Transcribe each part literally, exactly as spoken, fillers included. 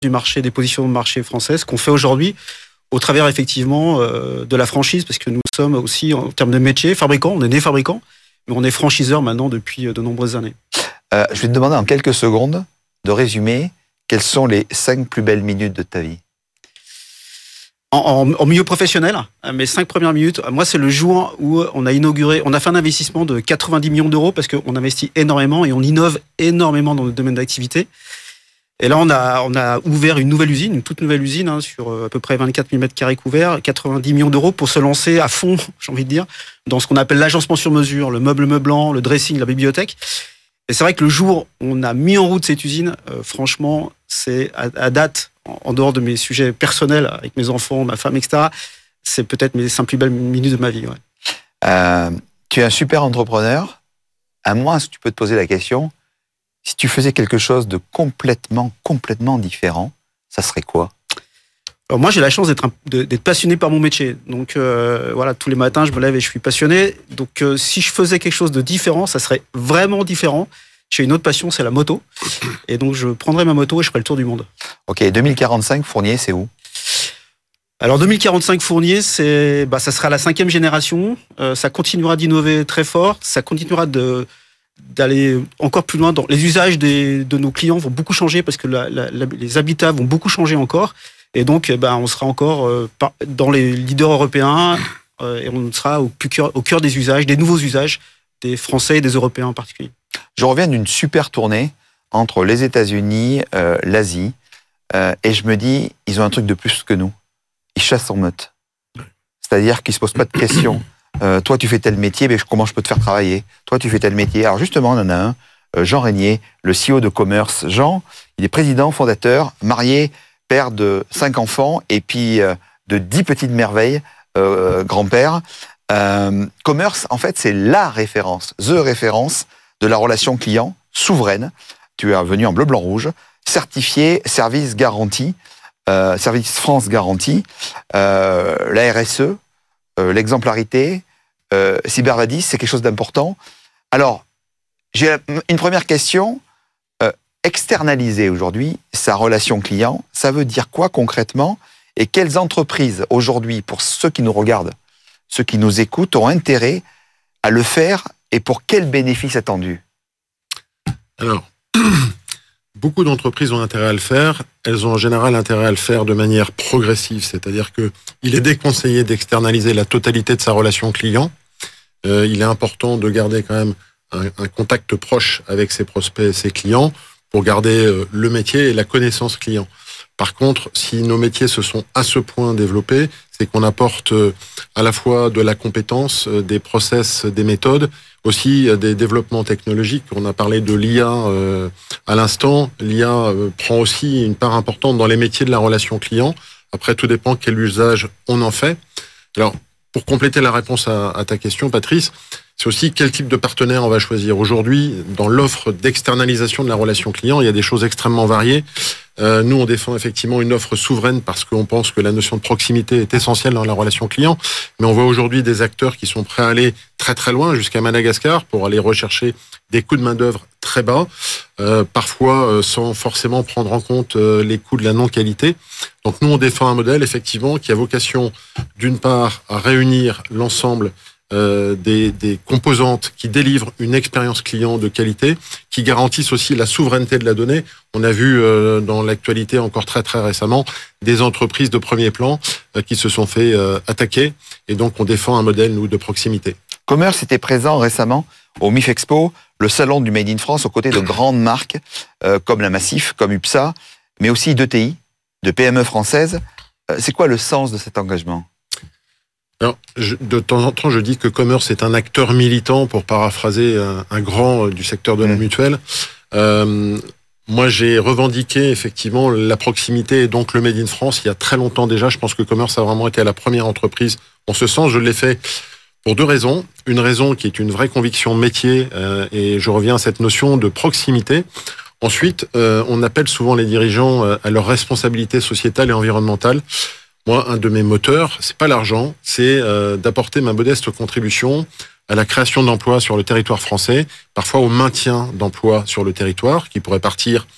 du marché, des positions de marché françaises qu'on fait aujourd'hui au travers effectivement euh, de la franchise, parce que nous sommes aussi en termes de métier fabricants, on est né fabricants, mais on est franchiseur maintenant depuis de nombreuses années. Euh, je vais te demander en quelques secondes de résumer quelles sont les cinq plus belles minutes de ta vie. En, en, en milieu professionnel, mes cinq premières minutes, moi c'est le jour où on a inauguré, on a fait un investissement de quatre-vingt-dix millions d'euros parce qu'on investit énormément et on innove énormément dans notre domaine d'activité. Et là, on a, on a ouvert une nouvelle usine, une toute nouvelle usine, hein, sur à peu près vingt-quatre mille mètres carrés couverts, quatre-vingt-dix millions d'euros pour se lancer à fond, j'ai envie de dire, dans ce qu'on appelle l'agencement sur mesure, le meuble meublant, le dressing, la bibliothèque. Et c'est vrai que le jour où on a mis en route cette usine, euh, franchement, c'est à, à date, en, en dehors de mes sujets personnels, avec mes enfants, ma femme, et cetera, c'est peut-être mes cinq plus belles minutes de ma vie. Ouais. Euh, tu es un super entrepreneur. À moins que tu peux te poser la question, si tu faisais quelque chose de complètement, complètement différent, ça serait quoi ? Alors moi, j'ai la chance d'être, un, d'être passionné par mon métier. Donc euh, voilà, tous les matins, je me lève et je suis passionné. Donc euh, si je faisais quelque chose de différent, ça serait vraiment différent. J'ai une autre passion, c'est la moto. Et donc je prendrais ma moto et je ferais le tour du monde. Ok, deux mille quarante-cinq, Fournier, c'est où ? Alors deux mille quarante-cinq, Fournier, c'est, bah, ça sera la cinquième génération. Euh, ça continuera d'innover très fort. Ça continuera de... d'aller encore plus loin. Dans les usages des, de nos clients vont beaucoup changer parce que la, la, la, les habitats vont beaucoup changer encore. Et donc, eh ben, on sera encore euh, par, dans les leaders européens euh, et on sera au, plus cœur, au cœur des usages, des nouveaux usages des Français et des Européens en particulier. Je reviens d'une super tournée entre les États-Unis, euh, l'Asie, euh, et je me dis, ils ont un truc de plus que nous. Ils chassent en meute. C'est-à-dire qu'ils se posent pas de questions. Euh, toi, tu fais tel métier, mais comment je peux te faire travailler ? Toi, tu fais tel métier. Alors justement, on en a un, euh, Jean Régnier, le C E O de Commerce. Jean, il est président, fondateur, marié, père de cinq enfants et puis euh, de dix petites merveilles, euh, grand-père. Euh, Commerce, en fait, c'est la référence, the référence de la relation client souveraine. Tu es venu en bleu, blanc, rouge, certifié, service garanti, euh, service France garanti, euh, la R S E, euh, l'exemplarité, euh, Cybervadis, c'est quelque chose d'important. Alors, j'ai une première question. Externaliser aujourd'hui sa relation client, ça veut dire quoi concrètement ? Et quelles entreprises aujourd'hui, pour ceux qui nous regardent, ceux qui nous écoutent, ont intérêt à le faire et pour quels bénéfices attendus ? Alors, beaucoup d'entreprises ont intérêt à le faire. Elles ont en général intérêt à le faire de manière progressive, c'est-à-dire que il est déconseillé d'externaliser la totalité de sa relation client. Euh, il est important de garder quand même un, un contact proche avec ses prospects et ses clients, pour garder le métier et la connaissance client. Par contre, si nos métiers se sont à ce point développés, c'est qu'on apporte à la fois de la compétence, des process, des méthodes, aussi des développements technologiques. On a parlé de l'I A euh, à l'instant. L'I A euh, prend aussi une part importante dans les métiers de la relation client. Après, tout dépend quel usage on en fait. Alors, pour compléter la réponse à, à ta question, Patrice, c'est aussi quel type de partenaire on va choisir. Aujourd'hui, dans l'offre d'externalisation de la relation client, il y a des choses extrêmement variées. Euh, nous, on défend effectivement une offre souveraine parce qu'on pense que la notion de proximité est essentielle dans la relation client. Mais on voit aujourd'hui des acteurs qui sont prêts à aller très très loin, jusqu'à Madagascar, pour aller rechercher des coûts de main-d'œuvre très bas, euh, parfois euh, sans forcément prendre en compte euh, les coûts de la non-qualité. Donc nous, on défend un modèle effectivement qui a vocation, d'une part, à réunir l'ensemble Euh, des, des composantes qui délivrent une expérience client de qualité, qui garantissent aussi la souveraineté de la donnée. On a vu euh, dans l'actualité encore très très récemment des entreprises de premier plan euh, qui se sont fait euh, attaquer, et donc on défend un modèle, nous, de proximité. Commerce était présent récemment au M I F Expo, le salon du Made in France, aux côtés de grandes marques euh, comme la Massif, comme UPSA, mais aussi d'E T I, de P M E françaises. Euh, c'est quoi le sens de cet engagement ? Alors, je, de temps en temps, je dis que Commerce est un acteur militant, pour paraphraser un, un grand du secteur de la mutuelle. Euh, moi, j'ai revendiqué effectivement la proximité et donc le Made in France il y a très longtemps déjà. Je pense que Commerce a vraiment été la première entreprise en ce sens. Je l'ai fait pour deux raisons. Une raison qui est une vraie conviction métier, euh, et je reviens à cette notion de proximité. Ensuite, euh, on appelle souvent les dirigeants à leur responsabilité sociétale et environnementale. Moi, un de mes moteurs, c'est pas l'argent, c'est euh, d'apporter ma modeste contribution à la création d'emplois sur le territoire français, parfois au maintien d'emplois sur le territoire, qui pourraient partir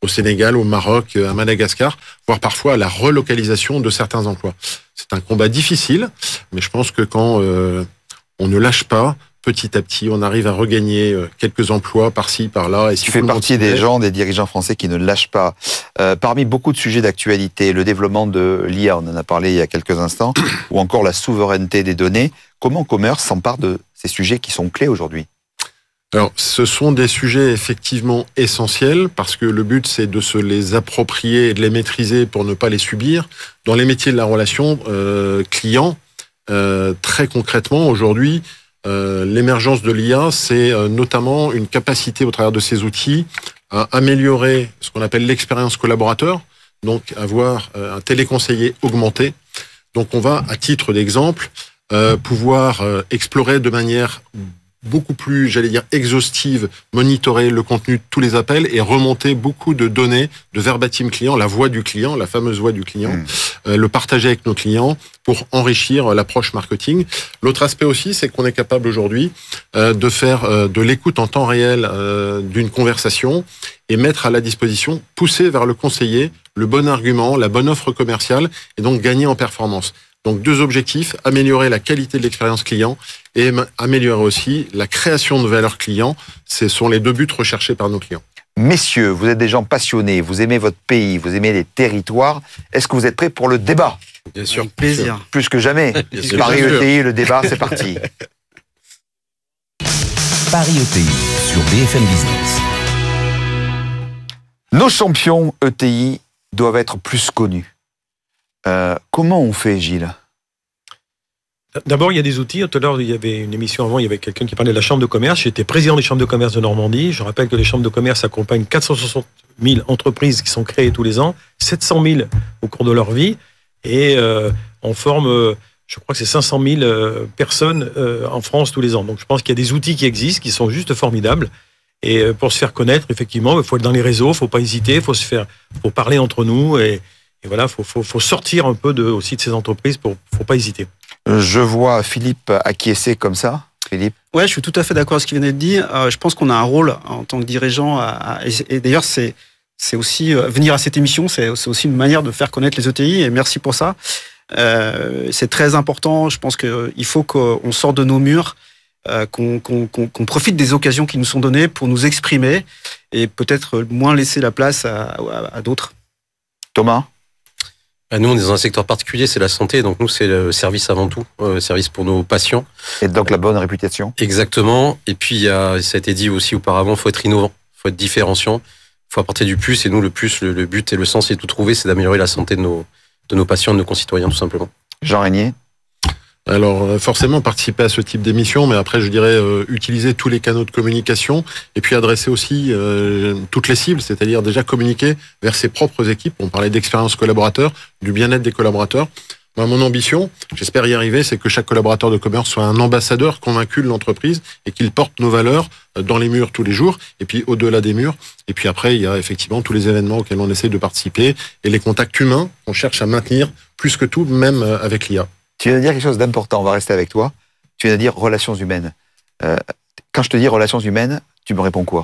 au Sénégal, au Maroc, à Madagascar, voire parfois à la relocalisation de certains emplois. C'est un combat difficile, mais je pense que quand euh, on ne lâche pas, petit à petit, on arrive à regagner quelques emplois par-ci, par-là. Et si tu fais partie des gens, des dirigeants français qui ne lâchent pas. Euh, parmi beaucoup de sujets d'actualité, le développement de l'I A, on en a parlé il y a quelques instants, ou encore la souveraineté des données, comment Commerce s'empare de ces sujets qui sont clés aujourd'hui ? Alors, ce sont des sujets effectivement essentiels parce que le but, c'est de se les approprier et de les maîtriser pour ne pas les subir. Dans les métiers de la relation euh, client, euh, très concrètement, aujourd'hui, euh, l'émergence de l'I A, c'est euh, notamment une capacité, au travers de ces outils, à améliorer ce qu'on appelle l'expérience collaborateur, donc avoir euh, un téléconseiller augmenté. Donc, on va, à titre d'exemple, euh, pouvoir euh, explorer de manière beaucoup plus, j'allais dire, exhaustive, monitorer le contenu de tous les appels et remonter beaucoup de données de verbatim client, la voix du client, la fameuse voix du client, mmh. euh, le partager avec nos clients pour enrichir l'approche marketing. L'autre aspect aussi, c'est qu'on est capable aujourd'hui euh, de faire euh, de l'écoute en temps réel euh, d'une conversation et mettre à la disposition, pousser vers le conseiller le bon argument, la bonne offre commerciale et donc gagner en performance. Donc deux objectifs, améliorer la qualité de l'expérience client et améliorer aussi la création de valeur client. Ce sont les deux buts recherchés par nos clients. Messieurs, vous êtes des gens passionnés, vous aimez votre pays, vous aimez les territoires. Est-ce que vous êtes prêts pour le débat ? Bien sûr, avec plaisir. Plus que jamais. Paris E T I, le débat, c'est parti. Paris E T I sur B F M Business. Nos champions E T I doivent être plus connus. Euh, comment on fait, Gilles ? D'abord, il y a des outils. Tout à l'heure, il y avait une émission avant, il y avait quelqu'un qui parlait de la Chambre de commerce. J'étais président des chambres de commerce de Normandie. Je rappelle que les chambres de commerce accompagnent quatre cent soixante mille entreprises qui sont créées tous les ans, sept cent mille au cours de leur vie. Et euh, on forme, euh, je crois que c'est cinq cent mille euh, personnes euh, en France tous les ans. Donc je pense qu'il y a des outils qui existent, qui sont juste formidables. Et euh, pour se faire connaître, effectivement, il faut être dans les réseaux, il ne faut pas hésiter, il faut se faire, faut parler entre nous. Et, et voilà, il faut, faut, faut sortir un peu de, aussi de ces entreprises, il ne faut pas hésiter. Je vois Philippe acquiescer comme ça. Philippe ? Ouais, je suis tout à fait d'accord avec ce qu'il venait de dire. Euh, je pense qu'on a un rôle en tant que dirigeant. À, à, et, et d'ailleurs, c'est, c'est aussi euh, venir à cette émission, c'est, c'est aussi une manière de faire connaître les E T I. Et merci pour ça. Euh, c'est très important. Je pense qu'il faut qu'on sorte de nos murs, euh, qu'on, qu'on, qu'on, qu'on profite des occasions qui nous sont données pour nous exprimer et peut-être moins laisser la place à, à, à d'autres. Thomas ? Nous, on est dans un secteur particulier, c'est la santé. Donc nous, c'est le service avant tout, euh, service pour nos patients. Et donc la bonne réputation. Exactement. Et puis, il y a, ça a été dit aussi auparavant, il faut être innovant, il faut être différenciant, il faut apporter du plus. Et nous, le plus, le, le but et le sens, c'est tout trouver, c'est d'améliorer la santé de nos, de nos patients, de nos concitoyens, tout simplement. Jean Régnier ? Alors forcément participer à ce type d'émission, mais après je dirais euh, utiliser tous les canaux de communication et puis adresser aussi euh, toutes les cibles, c'est-à-dire déjà communiquer vers ses propres équipes. On parlait d'expérience collaborateur, du bien-être des collaborateurs. Moi, mon ambition, j'espère y arriver, c'est que chaque collaborateur de commerce soit un ambassadeur convaincu de l'entreprise et qu'il porte nos valeurs dans les murs tous les jours et puis au-delà des murs. Et puis après, il y a effectivement tous les événements auxquels on essaie de participer et les contacts humains qu'on cherche à maintenir plus que tout, même avec l'I A. Tu viens de dire quelque chose d'important, on va rester avec toi. Tu viens de dire relations humaines. Euh, quand je te dis relations humaines, tu me réponds quoi ?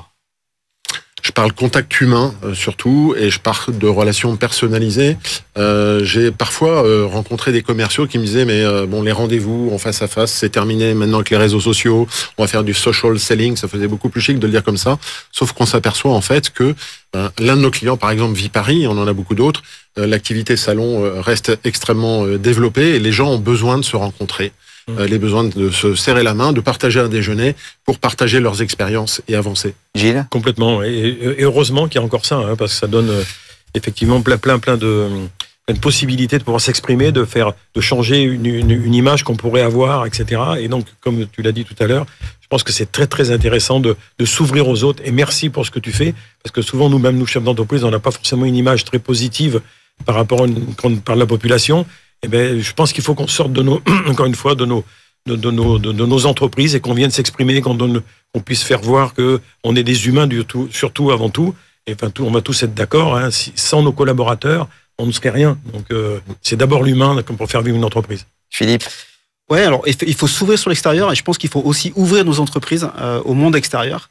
Je parle contact humain euh, surtout, et je parle de relations personnalisées. Euh, j'ai parfois euh, rencontré des commerciaux qui me disaient mais euh, bon, les rendez-vous en face à face, c'est terminé maintenant avec les réseaux sociaux. On va faire du social selling, ça faisait beaucoup plus chic de le dire comme ça. Sauf qu'on s'aperçoit en fait que euh, l'un de nos clients, par exemple Viparis, on en a beaucoup d'autres, euh, l'activité salon euh, reste extrêmement euh, développée et les gens ont besoin de se rencontrer. Euh, les besoins de se serrer la main, de partager un déjeuner pour partager leurs expériences et avancer. Gilles ? Complètement. Et, et heureusement qu'il y a encore ça, hein, parce que ça donne euh, effectivement plein, plein, plein de, plein de possibilités de pouvoir s'exprimer, de faire, de changer une, une, une image qu'on pourrait avoir, et cetera. Et donc, comme tu l'as dit tout à l'heure, je pense que c'est très, très intéressant de, de s'ouvrir aux autres. Et merci pour ce que tu fais, parce que souvent, nous-mêmes, nous, chefs d'entreprise, on n'a pas forcément une image très positive par rapport à une, quand on parle de la population. Eh ben, je pense qu'il faut qu'on sorte de nos, encore une fois, de nos, de, de nos, de, de nos entreprises et qu'on vienne s'exprimer, qu'on donne, qu'on puisse faire voir que on est des humains du tout, surtout avant tout. Et enfin, tout, on va tous être d'accord. Hein, si, sans nos collaborateurs, on ne serait rien. Donc, euh, c'est d'abord l'humain comme pour faire vivre une entreprise. Philippe ? Ouais, alors il faut s'ouvrir sur l'extérieur et je pense qu'il faut aussi ouvrir nos entreprises euh, au monde extérieur.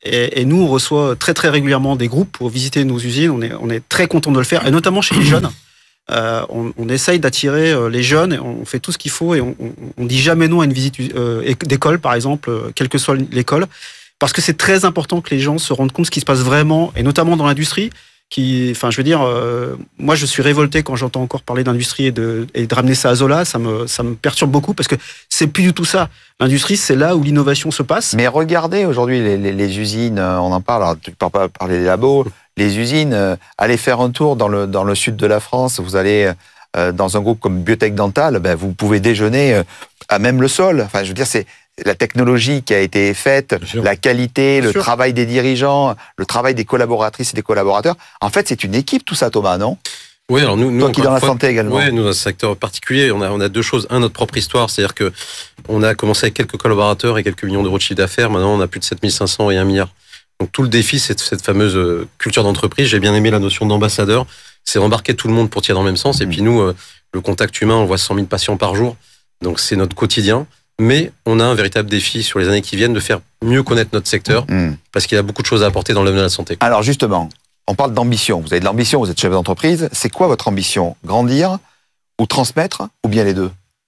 Et, et nous, on reçoit très très régulièrement des groupes pour visiter nos usines. On est, on est très content de le faire, et notamment chez les jeunes. Euh, on, on essaye d'attirer euh, les jeunes. Et on fait tout ce qu'il faut et on, on, on dit jamais non à une visite euh, d'école, par exemple, euh, quelle que soit l'école, parce que c'est très important que les gens se rendent compte de ce qui se passe vraiment, et notamment dans l'industrie. Qui, enfin, je veux dire, euh, moi, je suis révolté quand j'entends encore parler d'industrie et de, et de ramener ça à Zola. Ça me, ça me perturbe beaucoup parce que c'est plus du tout ça. L'industrie, c'est là où l'innovation se passe. Mais regardez aujourd'hui les, les, les usines, on en parle. Alors, tu ne parles pas parler des labos, les usines. Euh, allez faire un tour dans le dans le sud de la France. Vous allez euh, dans un groupe comme Biotech Dental, ben, vous pouvez déjeuner euh, à même le sol. Enfin, je veux dire, c'est la technologie qui a été faite, la qualité, Bien le sûr. travail des dirigeants, le travail des collaboratrices et des collaborateurs. En fait, c'est une équipe tout ça, Thomas, non? Oui, alors nous, nous Toi qui encore dans une la fois, santé également. Ouais, nous dans un secteur particulier, on a on a deux choses. Un, notre propre histoire, c'est-à-dire que on a commencé avec quelques collaborateurs et quelques millions d'euros de chiffre d'affaires. Maintenant, on a plus de sept mille cinq cents et un milliard. Donc tout le défi, c'est cette fameuse euh, culture d'entreprise. J'ai bien aimé la notion d'ambassadeur. C'est embarquer tout le monde pour tirer dans le même sens. Et puis nous, euh, le contact humain, on voit cent mille patients par jour. Donc c'est notre quotidien. Mais on a un véritable défi sur les années qui viennent de faire mieux connaître notre secteur, Mmh. parce qu'il y a beaucoup de choses à apporter dans le domaine de la santé. Alors justement, on parle d'ambition. Vous avez de l'ambition, vous êtes chef d'entreprise. C'est quoi votre ambition? Grandir ou transmettre, ou bien les deux?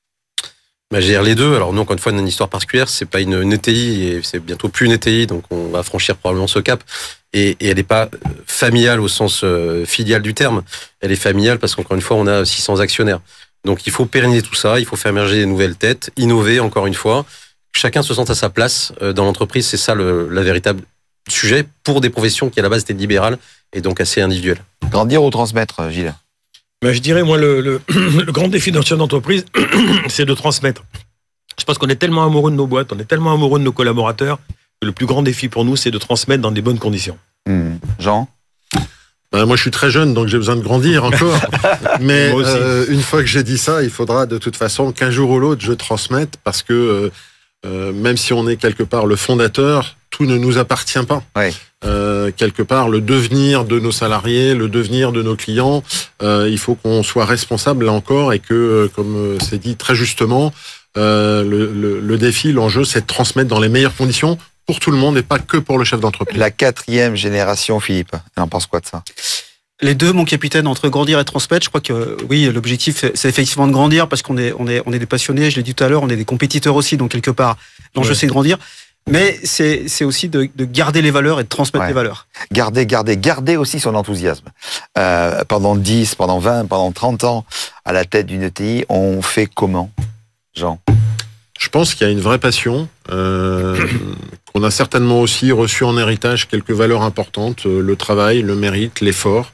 Bah, je gère les deux. Alors nous, encore une fois, on a une histoire particulière. C'est pas une, une E T I et c'est bientôt plus une E T I, donc on va franchir probablement ce cap. Et, et elle n'est pas familiale au sens euh, filial du terme. Elle est familiale parce qu'encore une fois, on a six cents actionnaires. Donc il faut pérenniser tout ça. Il faut faire émerger des nouvelles têtes, innover encore une fois. Chacun se sente à sa place euh, dans l'entreprise. C'est ça le la véritable sujet pour des professions qui à la base étaient libérales et donc assez individuelles. Grandir ou transmettre, Gilles? Ben, je dirais, moi, le, le, le grand défi d'un chef d'entreprise, c'est de transmettre. Je pense qu'on est tellement amoureux de nos boîtes, on est tellement amoureux de nos collaborateurs, que le plus grand défi pour nous, c'est de transmettre dans des bonnes conditions. Mmh. Jean? Ben, moi, je suis très jeune, donc j'ai besoin de grandir encore. Mais Moi aussi. euh, une fois que j'ai dit ça, il faudra de toute façon qu'un jour ou l'autre, je transmette, parce que euh, euh, même si on est quelque part le fondateur, tout ne nous appartient pas. Oui. Euh, quelque part, le devenir de nos salariés, le devenir de nos clients, euh, il faut qu'on soit responsable là encore et que, euh, comme euh, c'est dit très justement, euh, le, le, le défi, l'enjeu, c'est de transmettre dans les meilleures conditions pour tout le monde et pas que pour le chef d'entreprise. La quatrième génération, Philippe, elle en pense quoi de ça? Les deux, mon capitaine, entre grandir et transmettre, je crois que oui, l'objectif, c'est effectivement de grandir parce qu'on est, on est, on est des passionnés, je l'ai dit tout à l'heure, on est des compétiteurs aussi, donc quelque part, l'enjeu, Ouais. c'est de grandir. Mais c'est, c'est aussi de, de garder les valeurs et de transmettre Ouais. les valeurs. Garder, garder, garder aussi son enthousiasme. Euh, pendant dix, pendant vingt, pendant trente ans, à la tête d'une E T I, on fait comment, Jean? Je pense qu'il y a une vraie passion, euh, qu'on a certainement aussi reçu en héritage quelques valeurs importantes, euh, le travail, le mérite, l'effort,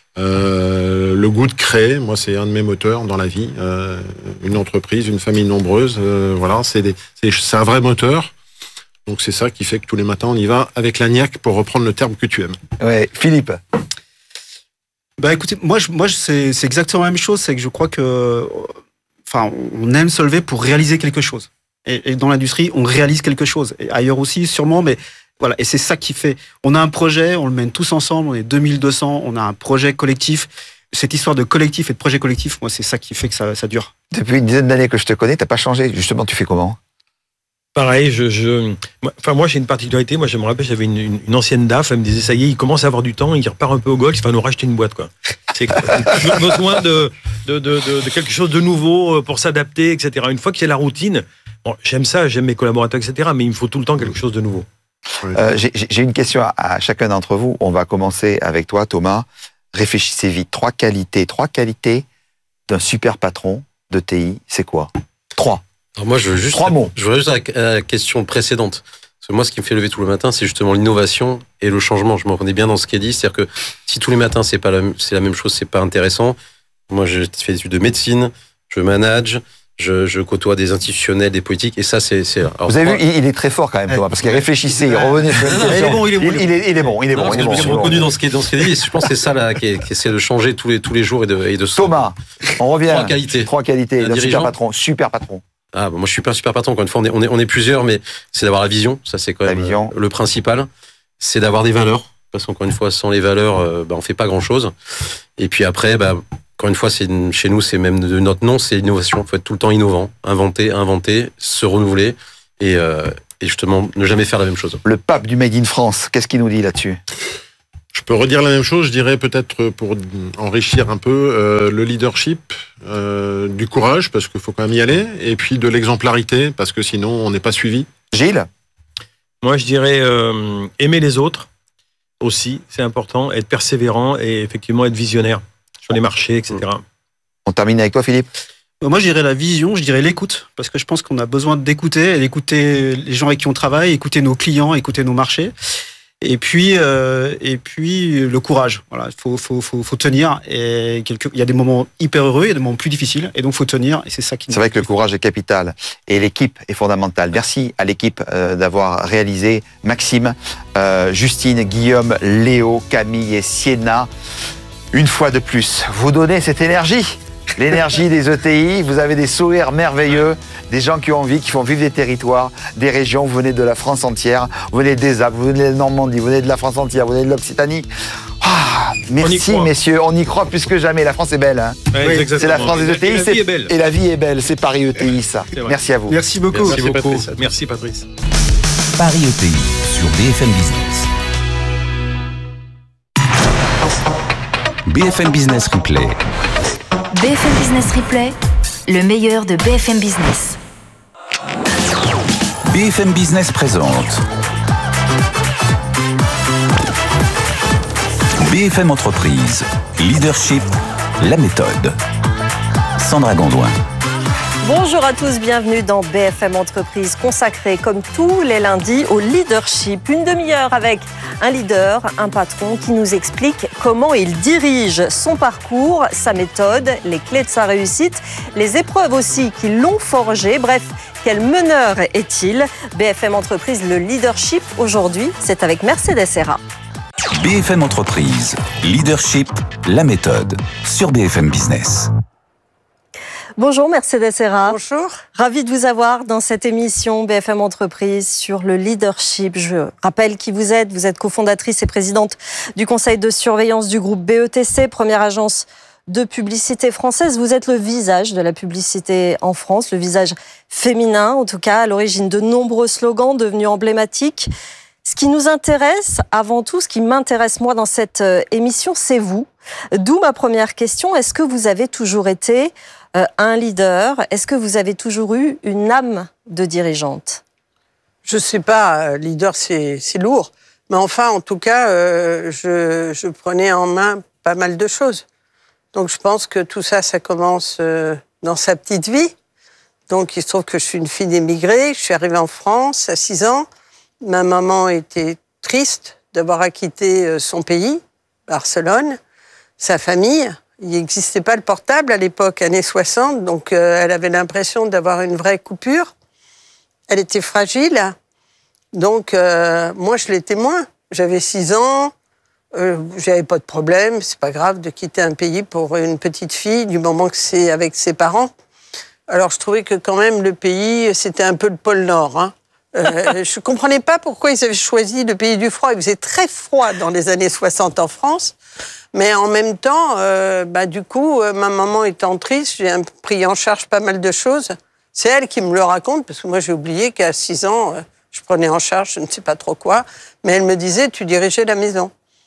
euh, le goût de créer. Moi, c'est un de mes moteurs dans la vie. Euh, une entreprise, une famille nombreuse, euh, voilà, c'est, des, c'est, c'est un vrai moteur. Donc c'est ça qui fait que tous les matins, on y va avec la niaque, pour reprendre le terme que tu aimes. Ouais, Philippe? Bah écoutez, moi, je, moi je- c'est, c'est exactement la même chose, c'est que je crois que, enfin, on aime se lever pour réaliser quelque chose. Et, et dans l'industrie, on réalise quelque chose. Et ailleurs aussi, sûrement, mais voilà. Et c'est ça qui fait. On a un projet, on le mène tous ensemble, on est deux mille deux cents, on a un projet collectif. Cette histoire de collectif et de projet collectif, moi, c'est ça qui fait que ça, ça dure. Depuis une dizaine d'années que je te connais, t'as pas changé. Justement, tu fais comment? Pareil, je, je, moi, enfin moi j'ai une particularité. Moi je me rappelle, j'avais une, une, une ancienne D A F. Elle me disait ça y est, il commence à avoir du temps, il repart un peu au golf, il va nous racheter une boîte quoi. C'est toujours besoin de de, de de de quelque chose de nouveau pour s'adapter, et cetera. Une fois que c'est la routine, bon, j'aime ça, j'aime mes collaborateurs, et cetera. Mais il me faut tout le temps quelque chose de nouveau. Euh, j'ai, j'ai une question à, à chacun d'entre vous. On va commencer avec toi, Thomas. Réfléchissez vite. Trois qualités, trois qualités d'un super patron de T I. C'est quoi? Trois. Alors moi, je veux juste, Trois mots. je veux juste à la, à la question précédente. Parce que moi, ce qui me fait lever tout le matin, c'est justement l'innovation et le changement. Je me reconnais bien dans ce qui est dit. C'est-à-dire que si tous les matins, c'est pas la, c'est la même chose, c'est pas intéressant. Moi, j'ai fait des études de médecine, je manage, je, je côtoie des institutionnels, des politiques, et ça, c'est... c'est alors, Vous avez moi, vu, il, il est très fort quand même, Thomas, parce qu'il réfléchissait, il revenait sur une Il est question. bon, il est bon, Il, il est, il est bon, il est non, bon, parce il est que bon. je me il suis est bon. reconnu dans ce qui est, dans ce qui est dit, et je pense que c'est ça là, qui, est, qui essaie de changer tous les, tous les jours et de, et de Thomas, on revient. Trois qualités. Trois qualités Un d'un super dirigeant. patron. Super patron. Ah, bah, moi, je suis pas un super patron. Encore une fois, on est, on est, on est plusieurs, mais c'est d'avoir la vision. Ça, c'est quand La même vision. euh, le principal. C'est d'avoir des valeurs. Parce qu'encore une fois, sans les valeurs, euh, bah, on fait pas grand chose. Et puis après, bah, encore une fois, c'est une- chez nous, c'est même de notre nom, c'est l'innovation. Il faut être tout le temps innovant, inventer, inventer, se renouveler et, euh, et justement ne jamais faire la même chose. Le pape du Made in France, qu'est-ce qu'il nous dit là-dessus ? Je peux redire la même chose, je dirais peut-être pour enrichir un peu euh, le leadership, euh, du courage, parce qu'il faut quand même y aller, et puis de l'exemplarité, parce que sinon on n'est pas suivi. Gilles ? Moi, je dirais euh, aimer les autres aussi, c'est important, être persévérant et effectivement être visionnaire sur les marchés, et cetera. On termine avec toi, Philippe ? Moi, je dirais la vision, je dirais l'écoute, parce que je pense qu'on a besoin d'écouter, d'écouter les gens avec qui on travaille, écouter nos clients, écouter nos marchés. Et puis, euh, et puis le courage. Voilà, faut, faut, faut, faut tenir. Et quelque, il y a des moments hyper heureux, il y a des moments plus difficiles, et donc faut tenir. Et c'est ça qui. C'est vrai que le courage est capital et l'équipe est fondamentale. Merci à l'équipe euh, d'avoir réalisé Maxime, euh, Justine, Guillaume, Léo, Camille et Sienna. Une fois de plus, vous donnez cette énergie. L'énergie des E T I, vous avez des sourires merveilleux, des gens qui ont envie, qui font vivre des territoires, des régions, vous venez de la France entière, vous venez des Alpes, vous venez de Normandie, vous venez de la France entière, vous venez de l'Occitanie. Ah, merci messieurs, on y croit plus que jamais, la France est belle. Hein. Ouais, c'est la France des E T I, et la vie est belle. Et la vie est belle, c'est Paris E T I ça. Merci à vous. Merci beaucoup. Merci, Merci beaucoup. Patrice. Merci Patrice. Paris E T I sur B F M Business. B F M Business Replay. B F M Business Replay, le meilleur de B F M Business. B F M Business présente B F M Entreprise, Leadership, la méthode. Sandra Gondouin. Bonjour à tous, bienvenue dans B F M Entreprise, consacrée comme tous les lundis au leadership. Une demi-heure avec un leader, un patron qui nous explique comment il dirige son parcours, sa méthode, les clés de sa réussite, les épreuves aussi qui l'ont forgé. Bref, quel meneur est-il ? B F M Entreprise, le leadership aujourd'hui, c'est avec Mercedes Serra. B F M Entreprise, Leadership, la méthode, sur B F M Business. Bonjour Mercedes Serra. Bonjour. Ravie de vous avoir dans cette émission B F M Entreprise sur le leadership. Je rappelle qui vous êtes. Vous êtes cofondatrice et présidente du conseil de surveillance du groupe B E T C, première agence de publicité française. Vous êtes le visage de la publicité en France, le visage féminin en tout cas, à l'origine de nombreux slogans devenus emblématiques. Ce qui nous intéresse, avant tout, ce qui m'intéresse moi dans cette émission, c'est vous. D'où ma première question. Est-ce que vous avez toujours été euh, un leader ? Est-ce que vous avez toujours eu une âme de dirigeante ? Je sais pas, leader c'est, c'est lourd. Mais enfin, en tout cas, euh, je, je prenais en main pas mal de choses. Donc je pense que tout ça, ça commence euh, dans sa petite vie. Donc il se trouve que je suis une fille d'émigrés. Je suis arrivée en France à six ans. Ma maman était triste d'avoir quitté son pays, Barcelone, sa famille. Il n'existait pas le portable à l'époque, années soixante, donc euh, elle avait l'impression d'avoir une vraie coupure. Elle était fragile, donc euh, moi je l'étais moins. J'avais six ans, euh, j'avais pas de problème, c'est pas grave de quitter un pays pour une petite fille du moment que c'est avec ses parents. Alors je trouvais que quand même le pays, c'était un peu le pôle Nord, hein. Euh, je ne comprenais pas pourquoi ils avaient choisi le pays du froid. Il faisait très froid dans les années soixante en France. Mais en même temps, euh, bah, du coup, euh, ma maman étant triste, j'ai pris en charge pas mal de choses. C'est elle qui me le raconte, parce que moi, j'ai oublié qu'à six ans, euh, je prenais en charge je ne sais pas trop quoi. Mais elle me disait, tu dirigeais la maison.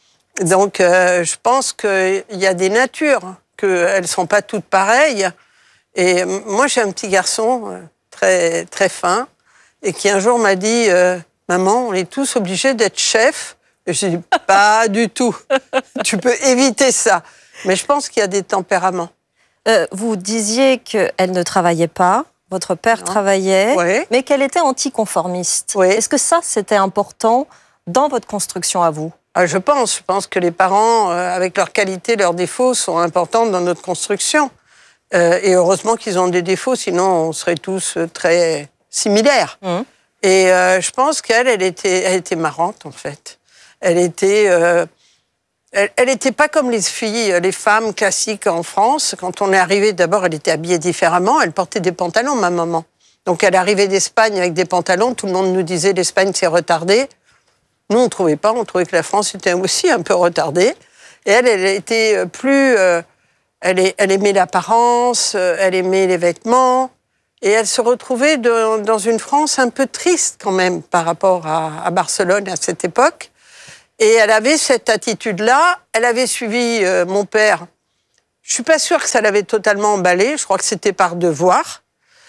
Donc, euh, je pense qu'il y a des natures, qu'elles ne sont pas toutes pareilles. Et moi, j'ai un petit garçon euh, très, très fin, et qui un jour m'a dit euh, « Maman, on est tous obligés d'être chefs ». Et j'ai dit « Pas du tout, tu peux éviter ça ». Mais je pense qu'il y a des tempéraments. Euh, vous disiez qu'elle ne travaillait pas, votre père non. travaillait, oui. mais qu'elle était anticonformiste. Oui. Est-ce que ça, c'était important dans votre construction à vous ? ah, Je pense. Je pense que les parents, euh, avec leurs qualités, leurs défauts, sont importants dans notre construction. Euh, et heureusement qu'ils ont des défauts, sinon on serait tous très similaires. Mmh. Et euh, je pense qu'elle, elle était, elle était marrante, en fait. Elle était... Euh, elle, elle était pas comme les filles, les femmes classiques en France. Quand on est arrivé, d'abord, elle était habillée différemment. Elle portait des pantalons, ma maman. Donc, elle arrivait d'Espagne avec des pantalons. Tout le monde nous disait, l'Espagne, c'est retardé. Nous, on trouvait pas. On trouvait que la France était aussi un peu retardée. Et elle, elle était plus... Euh, elle, elle aimait l'apparence, elle aimait les vêtements. Et elle se retrouvait de, dans une France un peu triste quand même par rapport à, à Barcelone à cette époque. Et elle avait cette attitude-là. Elle avait suivi euh, mon père. Je suis pas sûre que ça l'avait totalement emballée. Je crois que c'était par devoir.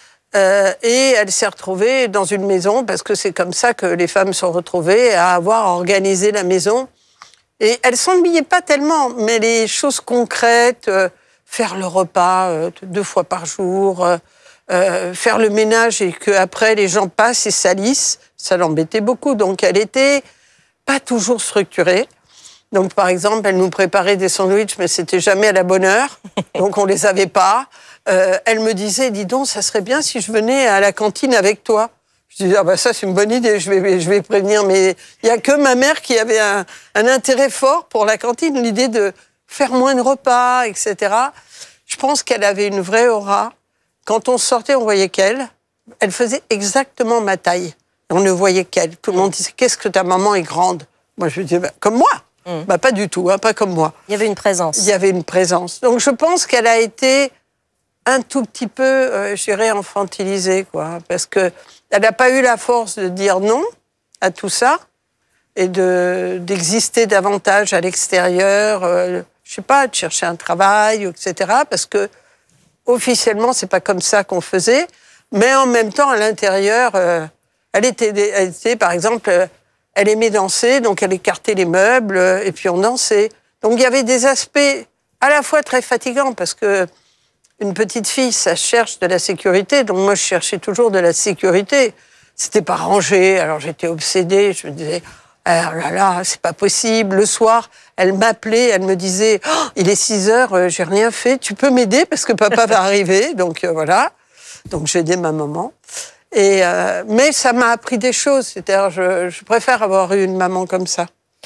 Euh, et elle s'est retrouvée dans une maison, parce que c'est comme ça que les femmes sont retrouvées, à avoir organisé la maison. Et elle s'ennuyait pas tellement, mais les choses concrètes, euh, faire le repas euh, deux fois par jour, euh, euh, faire le ménage et qu'après les gens passent et salissent, ça l'embêtait beaucoup. Donc elle était pas toujours structurée. Donc par exemple, elle nous préparait des sandwichs, mais c'était jamais à la bonne heure, donc on les avait pas. Euh, elle me disait, dis donc, ça serait bien si je venais à la cantine avec toi. Je disais, ah bah ça c'est une bonne idée, je vais, je vais prévenir. Mais il y a que ma mère qui avait un, un intérêt fort pour la cantine, l'idée de faire moins de repas, et cetera. Je pense qu'elle avait une vraie aura. Quand on sortait, on voyait qu'elle. Elle faisait exactement ma taille. On ne voyait qu'elle. Tout le monde disait, qu'est-ce que ta maman est grande. Moi je disais, bah, comme moi. Mmh. Bah pas du tout, hein, pas comme moi. Il y avait une présence. Il y avait une présence. Donc je pense qu'elle a été un tout petit peu, euh, je dirais, infantilisée, quoi. Parce que elle n'a pas eu la force de dire non à tout ça et de, d'exister davantage à l'extérieur, euh, je sais pas, de chercher un travail, et cetera. Parce que, officiellement, c'est pas comme ça qu'on faisait. Mais en même temps, à l'intérieur, euh, elle, était, elle était, par exemple, euh, elle aimait danser, donc elle écartait les meubles, euh, et puis on dansait. Donc il y avait des aspects à la fois très fatigants, parce que une petite fille, ça cherche de la sécurité. Donc moi, je cherchais toujours de la sécurité. C'était pas rangé. Alors j'étais obsédée. Je me disais, ah là là, c'est pas possible. Le soir, elle m'appelait, elle me disait, oh, il est six heures, euh, j'ai rien fait. Tu peux m'aider parce que papa va arriver. Donc euh, voilà. Donc j'ai aidé ma maman. Et euh, mais ça m'a appris des choses. C'est-à-dire, je, je préfère avoir eu une maman comme ça.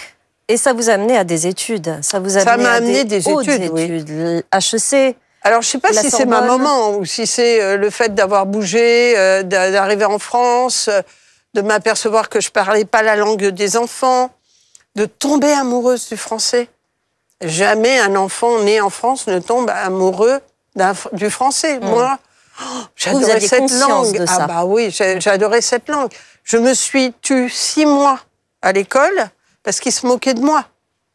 Et ça vous a amené à des études. Ça vous a ça amené m'a à amené des, des hautes études, études. oui. H E C. Alors, je ne sais pas si c'est ma maman ou si c'est le fait d'avoir bougé, euh, d'arriver en France, de m'apercevoir que je ne parlais pas la langue des enfants, de tomber amoureuse du français. Jamais un enfant né en France ne tombe amoureux du français. Mmh. Moi, oh, j'adorais cette langue. De ça. Ah bah oui, j'adorais cette langue. Je me suis tue six mois à l'école parce qu'ils se moquaient de moi.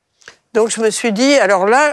Donc, je me suis dit, alors là,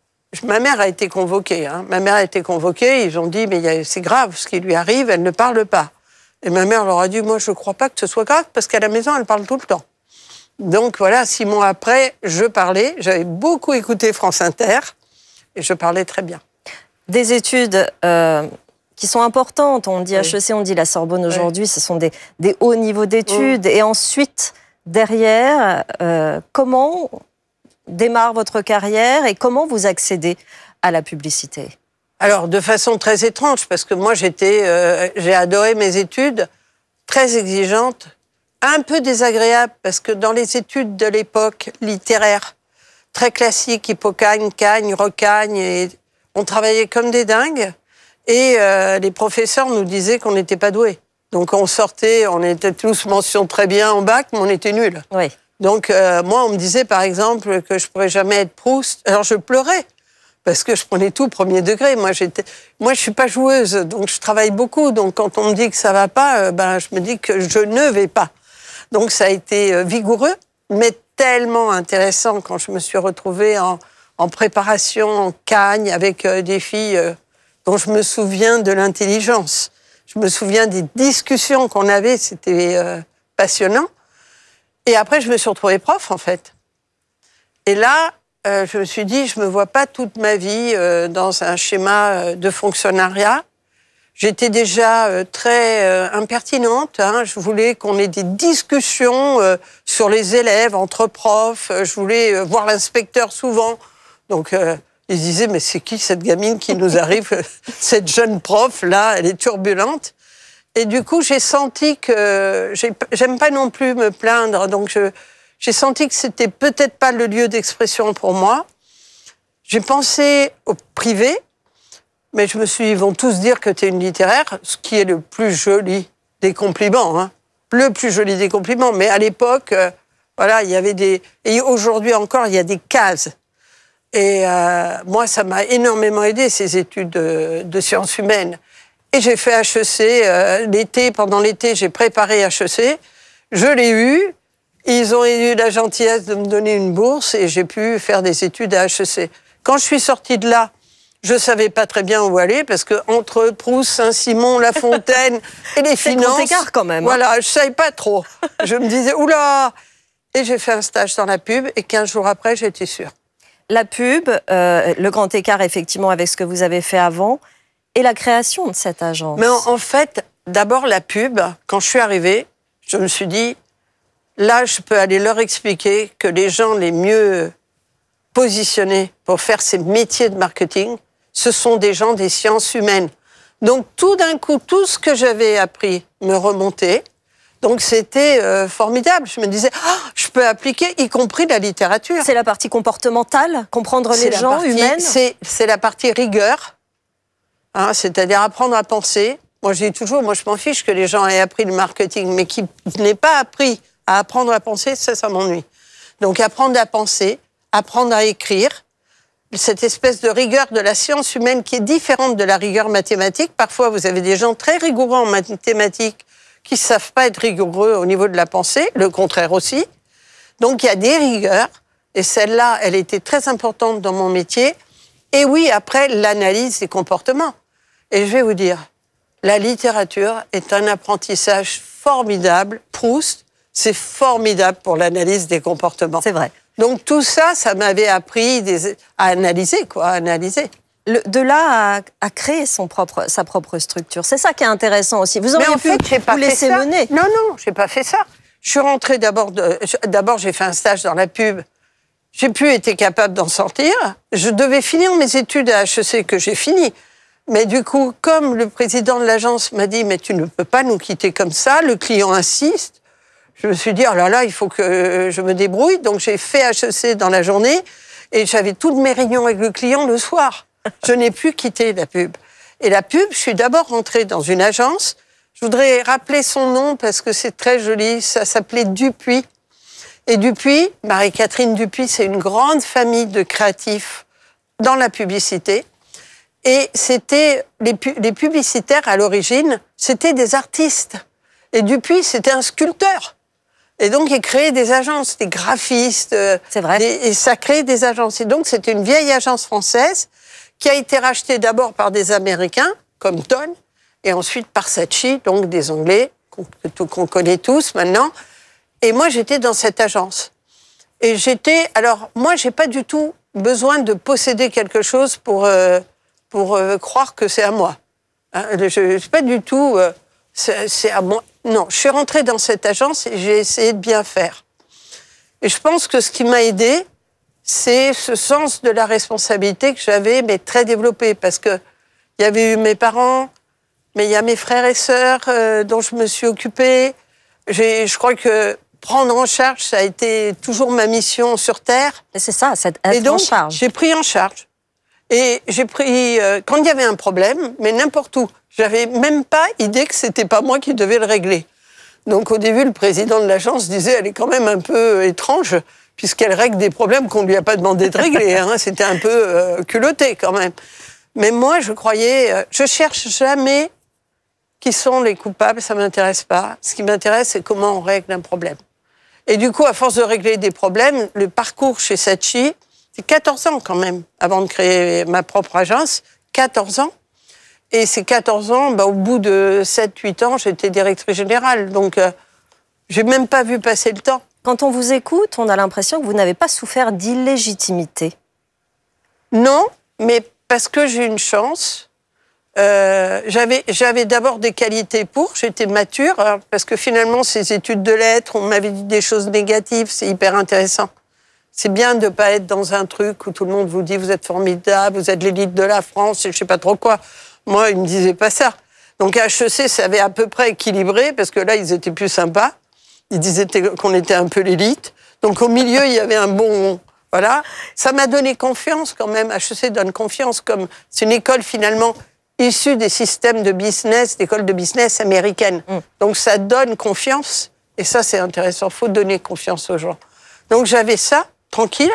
ma mère a été convoquée. Hein. Ma mère a été convoquée. Ils ont dit, mais c'est grave ce qui lui arrive, elle ne parle pas. Et ma mère leur a dit, moi, je ne crois pas que ce soit grave, parce qu'à la maison, elle parle tout le temps. Donc voilà, six mois après, je parlais. J'avais beaucoup écouté France Inter, et je parlais très bien. Des études euh, qui sont importantes. On dit oui. H E C, on dit la Sorbonne aujourd'hui. Oui. Ce sont des, des hauts niveaux d'études. Oui. Et ensuite, derrière, euh, comment démarre votre carrière et comment vous accédez à la publicité? Alors, de façon très étrange, parce que moi, j'étais, euh, j'ai adoré mes études, très exigeantes, un peu désagréables, parce que dans les études de l'époque littéraire, très classiques, Hippocagne, Cagne, Rocagne, et on travaillait comme des dingues, et euh, les professeurs nous disaient qu'on n'était pas doués. Donc, on sortait, on était tous mention très bien en bac, mais on était nuls. Oui. Donc, euh, moi, on me disait, par exemple, que je pourrais jamais être Proust. Alors, je pleurais, parce que je prenais tout au premier degré. Moi, j'étais, moi, je suis pas joueuse, donc je travaille beaucoup. Donc, quand on me dit que ça va pas, euh, ben, je me dis que je ne vais pas. Donc, ça a été euh, vigoureux, mais tellement intéressant quand je me suis retrouvée en, en préparation, en Cagne, avec euh, des filles euh, dont je me souviens de l'intelligence. Je me souviens des discussions qu'on avait, c'était euh, passionnant. Et après, je me suis retrouvée prof, en fait. Et là, euh, je me suis dit, je ne me vois pas toute ma vie euh, dans un schéma euh, de fonctionnariat. J'étais déjà euh, très euh, impertinente. Hein. Je voulais qu'on ait des discussions euh, sur les élèves, entre profs. Je voulais euh, voir l'inspecteur souvent. Donc, euh, ils disaient, mais c'est qui cette gamine qui nous arrive, cette jeune prof, là, elle est turbulente. Et du coup, j'ai senti que j'ai, j'aime pas non plus me plaindre, donc je, j'ai senti que c'était peut-être pas le lieu d'expression pour moi. J'ai pensé au privé, mais je me suis dit, ils vont tous dire que tu es une littéraire, ce qui est le plus joli des compliments, hein. Le plus joli des compliments. Mais à l'époque, euh, voilà, il y avait des, et aujourd'hui encore, il y a des cases. Et euh, moi, ça m'a énormément aidé ces études de, de sciences humaines. Et j'ai fait H E C euh, l'été, pendant l'été, j'ai préparé H E C. Je l'ai eu. Ils ont eu la gentillesse de me donner une bourse et j'ai pu faire des études à H E C. Quand je suis sortie de là, je savais pas très bien où aller parce que entre Proust, Saint-Simon, La Fontaine et les C'est finances, grand écart quand même. hein. voilà, je savais pas trop. Je me disais oula. Et j'ai fait un stage dans la pub et quinze jours après, j'étais sûre. La pub, euh, le grand écart effectivement avec ce que vous avez fait avant et la création de cette agence. Mais en, en fait, d'abord la pub, quand je suis arrivée, je me suis dit, là, je peux aller leur expliquer que les gens les mieux positionnés pour faire ces métiers de marketing, ce sont des gens des sciences humaines. Donc tout d'un coup, tout ce que j'avais appris me remontait. Donc c'était euh, formidable. Je me disais, oh, je peux appliquer, y compris la littérature. C'est la partie comportementale, comprendre C'est les la gens, partie- humaines. C'est, c'est la partie rigueur, hein, c'est-à-dire apprendre à penser. Moi, je dis toujours, moi, je m'en fiche que les gens aient appris le marketing, mais qui n'aient pas appris à apprendre à penser, ça, ça m'ennuie. Donc, apprendre à penser, apprendre à écrire, cette espèce de rigueur de la science humaine qui est différente de la rigueur mathématique. Parfois, vous avez des gens très rigoureux en mathématiques qui ne savent pas être rigoureux au niveau de la pensée, le contraire aussi. Donc, il y a des rigueurs, et celle-là, elle était très importante dans mon métier. Et oui, après, l'analyse des comportements. Et je vais vous dire, la littérature est un apprentissage formidable. Proust, c'est formidable pour l'analyse des comportements. C'est vrai. Donc tout ça, ça m'avait appris des... à analyser, quoi, à analyser. Le- de là à, à créer son propre, sa propre structure. C'est ça qui est intéressant aussi. Vous auriez Mais en pu fait, j'ai pas vous fait laisser ça. mener. Non, non, j'ai pas fait ça. Je suis rentrée d'abord, de... d'abord j'ai fait un stage dans la pub. J'ai plus été capable d'en sortir. Je devais finir mes études à H E C que j'ai fini. Mais du coup, comme le président de l'agence m'a dit, mais tu ne peux pas nous quitter comme ça, le client insiste. Je me suis dit, oh là là, il faut que je me débrouille. Donc j'ai fait H E C dans la journée et j'avais toutes mes réunions avec le client le soir. Je n'ai plus quitté la pub. Et la pub, je suis d'abord rentrée dans une agence. Je voudrais rappeler son nom parce que c'est très joli. Ça s'appelait Dupuis. Et Dupuis, Marie-Catherine Dupuis, c'est une grande famille de créatifs dans la publicité. Et c'était les, pu- les publicitaires à l'origine, c'était des artistes. Et Dupuis, c'était un sculpteur. Et donc, il créait des agences, des graphistes. euh, C'est vrai. des- et ça créait des agences. Et donc, c'était une vieille agence française qui a été rachetée d'abord par des Américains, comme Ton, et ensuite par Saatchi, donc des Anglais, qu'on, que tout- qu'on connaît tous maintenant. Et moi, j'étais dans cette agence. Et j'étais... Alors, moi, j'ai pas du tout besoin de posséder quelque chose pour, euh, pour euh, croire que c'est à moi. Hein, je ne suis pas du tout... euh, c'est, c'est à moi. Non, je suis rentrée dans cette agence et j'ai essayé de bien faire. Et je pense que ce qui m'a aidée, c'est ce sens de la responsabilité que j'avais, mais très développé. Parce que il y avait eu mes parents, mais il y a mes frères et sœurs euh, dont je me suis occupée. J'ai, je crois que prendre en charge, ça a été toujours ma mission sur Terre. Et c'est ça, c'est Et être donc, en charge. j'ai pris en charge. Et j'ai pris, euh, quand il y avait un problème, mais n'importe où, j'avais même pas idée que c'était pas moi qui devais le régler. Donc au début, le président de l'agence disait, elle est quand même un peu étrange, puisqu'elle règle des problèmes qu'on lui a pas demandé de régler. Hein. C'était un peu euh, culotté quand même. Mais moi, je croyais, euh, je cherche jamais qui sont les coupables, ça m'intéresse pas. Ce qui m'intéresse, c'est comment on règle un problème. Et du coup, à force de régler des problèmes, le parcours chez Saatchi, c'est quatorze ans quand même, avant de créer ma propre agence, quatorze ans. Et ces quatorze ans, bah, au bout de sept huit ans, j'étais directrice générale. Donc, euh, j'ai même pas vu passer le temps. Quand on vous écoute, on a l'impression que vous n'avez pas souffert d'illégitimité. Non, mais parce que j'ai une chance. Euh, j'avais, j'avais d'abord des qualités pour, j'étais mature, hein, parce que finalement, ces études de lettres, on m'avait dit des choses négatives, c'est hyper intéressant. C'est bien de ne pas être dans un truc où tout le monde vous dit vous êtes formidable, vous êtes l'élite de la France, et je sais pas trop quoi. Moi, ils me disaient pas ça. Donc à H E C, ça avait à peu près équilibré, parce que là, ils étaient plus sympas. Ils disaient qu'on était un peu l'élite. Donc au milieu, il y avait un bon... Voilà. Ça m'a donné confiance quand même. H E C donne confiance, comme c'est une école finalement issue des systèmes de business, d'écoles de business américaines. Mm. Donc ça donne confiance, et ça, c'est intéressant. Il faut donner confiance aux gens. Donc j'avais ça, tranquille.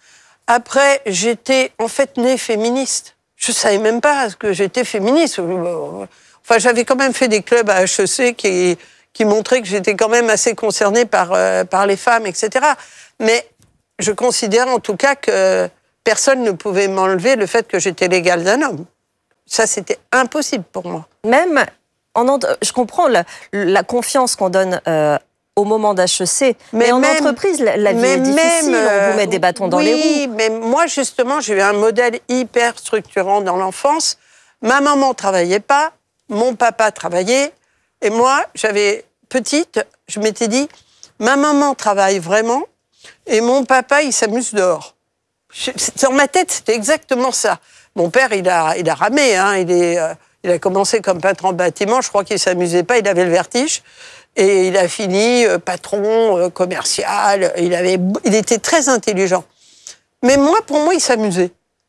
Après, j'étais en fait née féministe. Je savais même pas que j'étais féministe. Enfin, j'avais quand même fait des clubs à H E C qui, qui montraient que j'étais quand même assez concernée par, euh, par les femmes, et cetera. Mais je considère en tout cas que personne ne pouvait m'enlever le fait que j'étais l'égale d'un homme. Ça, c'était impossible pour moi. Même, en, je comprends la, la confiance qu'on donne euh, au moment d'H E C, mais, mais en même, entreprise, la, la vie est difficile, même, on vous met des bâtons dans oui, les roues. Oui, mais moi, justement, j'ai eu un modèle hyper structurant dans l'enfance. Ma maman ne travaillait pas, mon papa travaillait, et moi, j'avais petite, je m'étais dit, ma maman travaille vraiment, et mon papa, il s'amuse dehors. Je, dans ma tête, c'était exactement ça. Mon père, il a, il a ramé, hein, il, est, euh, il a commencé comme peintre en bâtiment, je crois qu'il ne s'amusait pas, il avait le vertige. Et il a fini euh, patron euh, commercial, il, avait, il était très intelligent. Mais moi, pour moi, il s'amusait.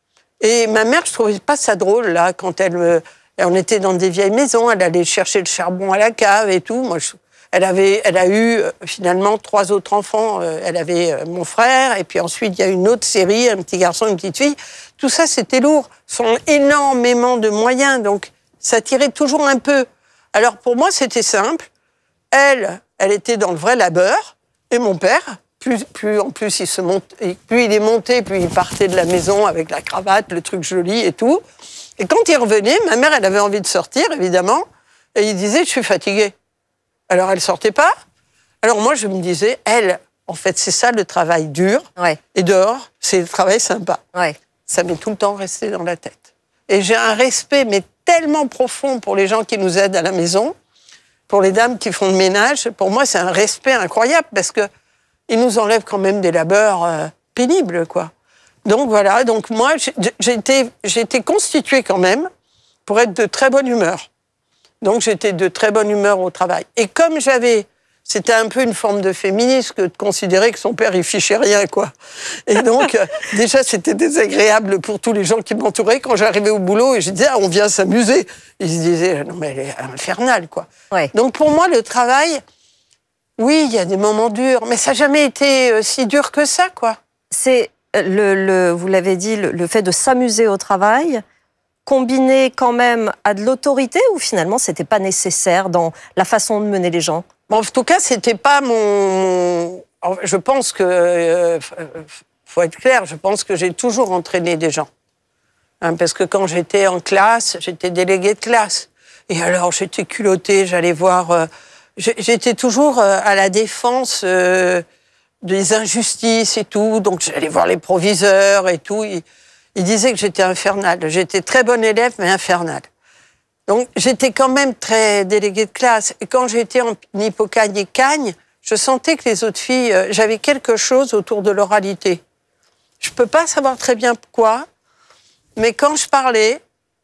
Et ma mère, je trouvais pas ça drôle, là, quand elle me... On était dans des vieilles maisons, elle allait chercher le charbon à la cave et tout. Moi, je, elle, avait, elle a eu, euh, finalement, trois autres enfants. Euh, elle avait euh, mon frère, et puis ensuite, il y a une autre série, un petit garçon, une petite fille. Tout ça, c'était lourd. Ce sont énormément de moyens, donc ça tirait toujours un peu. Alors, pour moi, c'était simple. Elle, elle était dans le vrai labeur, et mon père, plus, plus en plus il se monte, plus il est monté, plus il partait de la maison avec la cravate, le truc joli et tout. Et quand il revenait, ma mère, elle avait envie de sortir, évidemment, et il disait, je suis fatiguée. Alors elle sortait pas. Alors moi, je me disais, elle, en fait, c'est ça le travail dur, ouais. Et dehors, c'est le travail sympa. Ouais. Ça m'est tout le temps resté dans la tête. Et j'ai un respect, mais tellement profond pour les gens qui nous aident à la maison, pour les dames qui font le ménage, pour moi, c'est un respect incroyable parce que ils nous enlèvent quand même des labeurs euh, pénibles, quoi. Donc voilà, donc moi, j'ai été, j'ai été constituée quand même pour être de très bonne humeur. Donc j'étais de très bonne humeur au travail. Et comme j'avais, c'était un peu une forme de féminisme que de considérer que son père, il fichait rien, quoi. Et donc, euh, déjà, c'était désagréable pour tous les gens qui m'entouraient quand j'arrivais au boulot et je disais, ah, on vient s'amuser. Ils se disaient, non, mais elle est infernale, quoi. Ouais. Donc, pour moi, le travail, oui, il y a des moments durs, mais ça n'a jamais été euh, si dur que ça, quoi. C'est, le, le, vous l'avez dit, le, le fait de s'amuser au travail, combiné quand même à de l'autorité, ou finalement, c'était pas nécessaire dans la façon de mener les gens? Bon, en tout cas, c'était pas mon... Je pense que... Euh, faut être clair, je pense que j'ai toujours entraîné des gens. Hein, parce que quand j'étais en classe, j'étais déléguée de classe. Et alors, j'étais culottée, j'allais voir... Euh, j'étais toujours euh, à la défense euh, des injustices et tout. Donc, j'allais voir les proviseurs et tout. Ils, ils disaient que j'étais infernale. J'étais très bonne élève, mais infernale. Donc, j'étais quand même très déléguée de classe. Et quand j'étais en Hippocagne et Cagne, je sentais que les autres filles, euh, j'avais quelque chose autour de l'oralité. Je peux pas savoir très bien pourquoi, mais quand je parlais,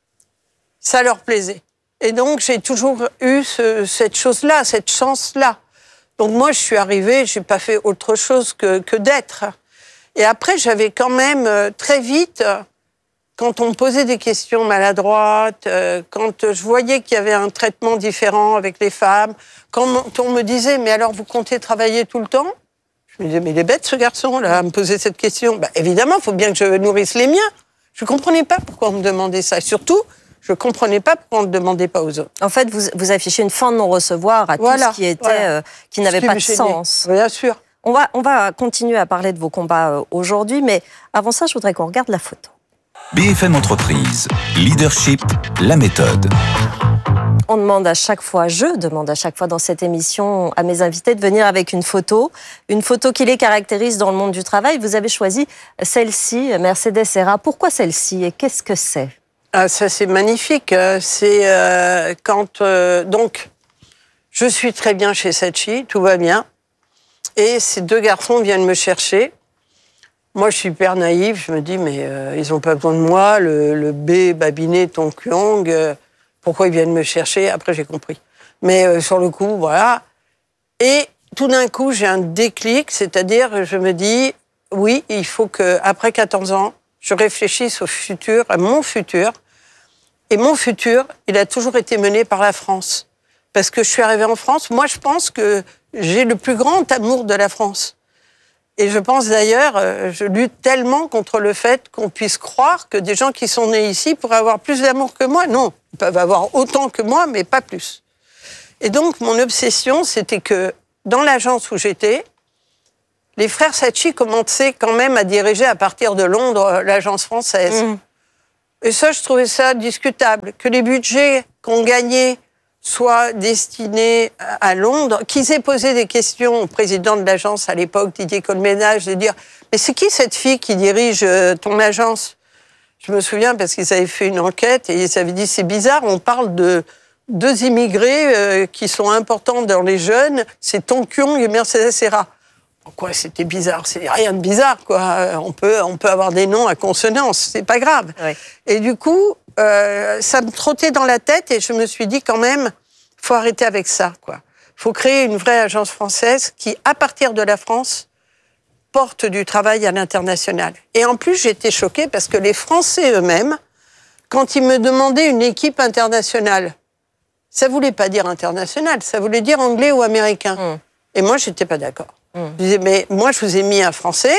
ça leur plaisait. Et donc, j'ai toujours eu ce, cette chose-là, cette chance-là. Donc, moi, je suis arrivée, j'ai pas fait autre chose que, que d'être. Et après, j'avais quand même euh, très vite... Euh, Quand on me posait des questions maladroites, euh, quand je voyais qu'il y avait un traitement différent avec les femmes, quand on me disait « mais alors vous comptez travailler tout le temps ?» Je me disais « mais il est bête ce garçon-là à me poser cette question. » Bah, évidemment, il faut bien que je nourrisse les miens. Je ne comprenais pas pourquoi on me demandait ça. Et surtout, je ne comprenais pas pourquoi on ne le demandait pas aux autres. En fait, vous, vous affichez une fin de non-recevoir à voilà, tout ce qui, était, voilà. euh, qui n'avait pas de sens. Bien sûr. On va, on va continuer à parler de vos combats euh, aujourd'hui, mais avant ça, je voudrais qu'on regarde la photo. B F M Entreprise, leadership, la méthode. On demande à chaque fois, je demande à chaque fois dans cette émission à mes invités de venir avec une photo, une photo qui les caractérise dans le monde du travail. Vous avez choisi celle-ci, Mercedes Serra. Pourquoi celle-ci et qu'est-ce que c'est? Ah, ça, c'est magnifique. C'est euh, quand... Euh, donc, je suis très bien chez Saatchi, tout va bien. Et ces deux garçons viennent me chercher. Moi, je suis hyper naïve. Je me dis, mais euh, ils n'ont pas besoin de moi. Le, le B, Babinet, Tonkyong, euh, pourquoi ils viennent me chercher? Après, j'ai compris. Mais euh, sur le coup, voilà. Et tout d'un coup, j'ai un déclic. C'est-à-dire, je me dis, oui, il faut qu'après quatorze ans, je réfléchisse au futur, à mon futur. Et mon futur, il a toujours été mené par la France. Parce que je suis arrivée en France. Moi, je pense que j'ai le plus grand amour de la France. Et je pense d'ailleurs, euh, je lutte tellement contre le fait qu'on puisse croire que des gens qui sont nés ici pourraient avoir plus d'amour que moi. Non, ils peuvent avoir autant que moi, mais pas plus. Et donc, mon obsession, c'était que dans l'agence où j'étais, les frères Saatchi commençaient quand même à diriger à partir de Londres l'agence française. Mmh. Et ça, je trouvais ça discutable. Que les budgets qu'on gagnait soient destinés à Londres, qu'ils aient posé des questions au président de l'agence à l'époque, Didier Colménage, de dire « Mais c'est qui cette fille qui dirige ton agence ?» Je me souviens parce qu'ils avaient fait une enquête et ils avaient dit « C'est bizarre, on parle de deux immigrés euh, qui sont importants dans les jeunes, c'est Tonkion et Mercedes Serra. » Quoi, c'était bizarre, c'est rien de bizarre, quoi. On peut, on peut avoir des noms à consonance, c'est pas grave. Ouais. Et du coup, euh, ça me trottait dans la tête et je me suis dit quand même, faut arrêter avec ça, quoi. Faut créer une vraie agence française qui, à partir de la France, porte du travail à l'international. Et en plus, j'étais choquée parce que les Français eux-mêmes, quand ils me demandaient une équipe internationale, ça voulait pas dire international, ça voulait dire anglais ou américain. Mmh. Et moi, j'étais pas d'accord. Mmh. Je disais, mais moi, je vous ai mis un Français,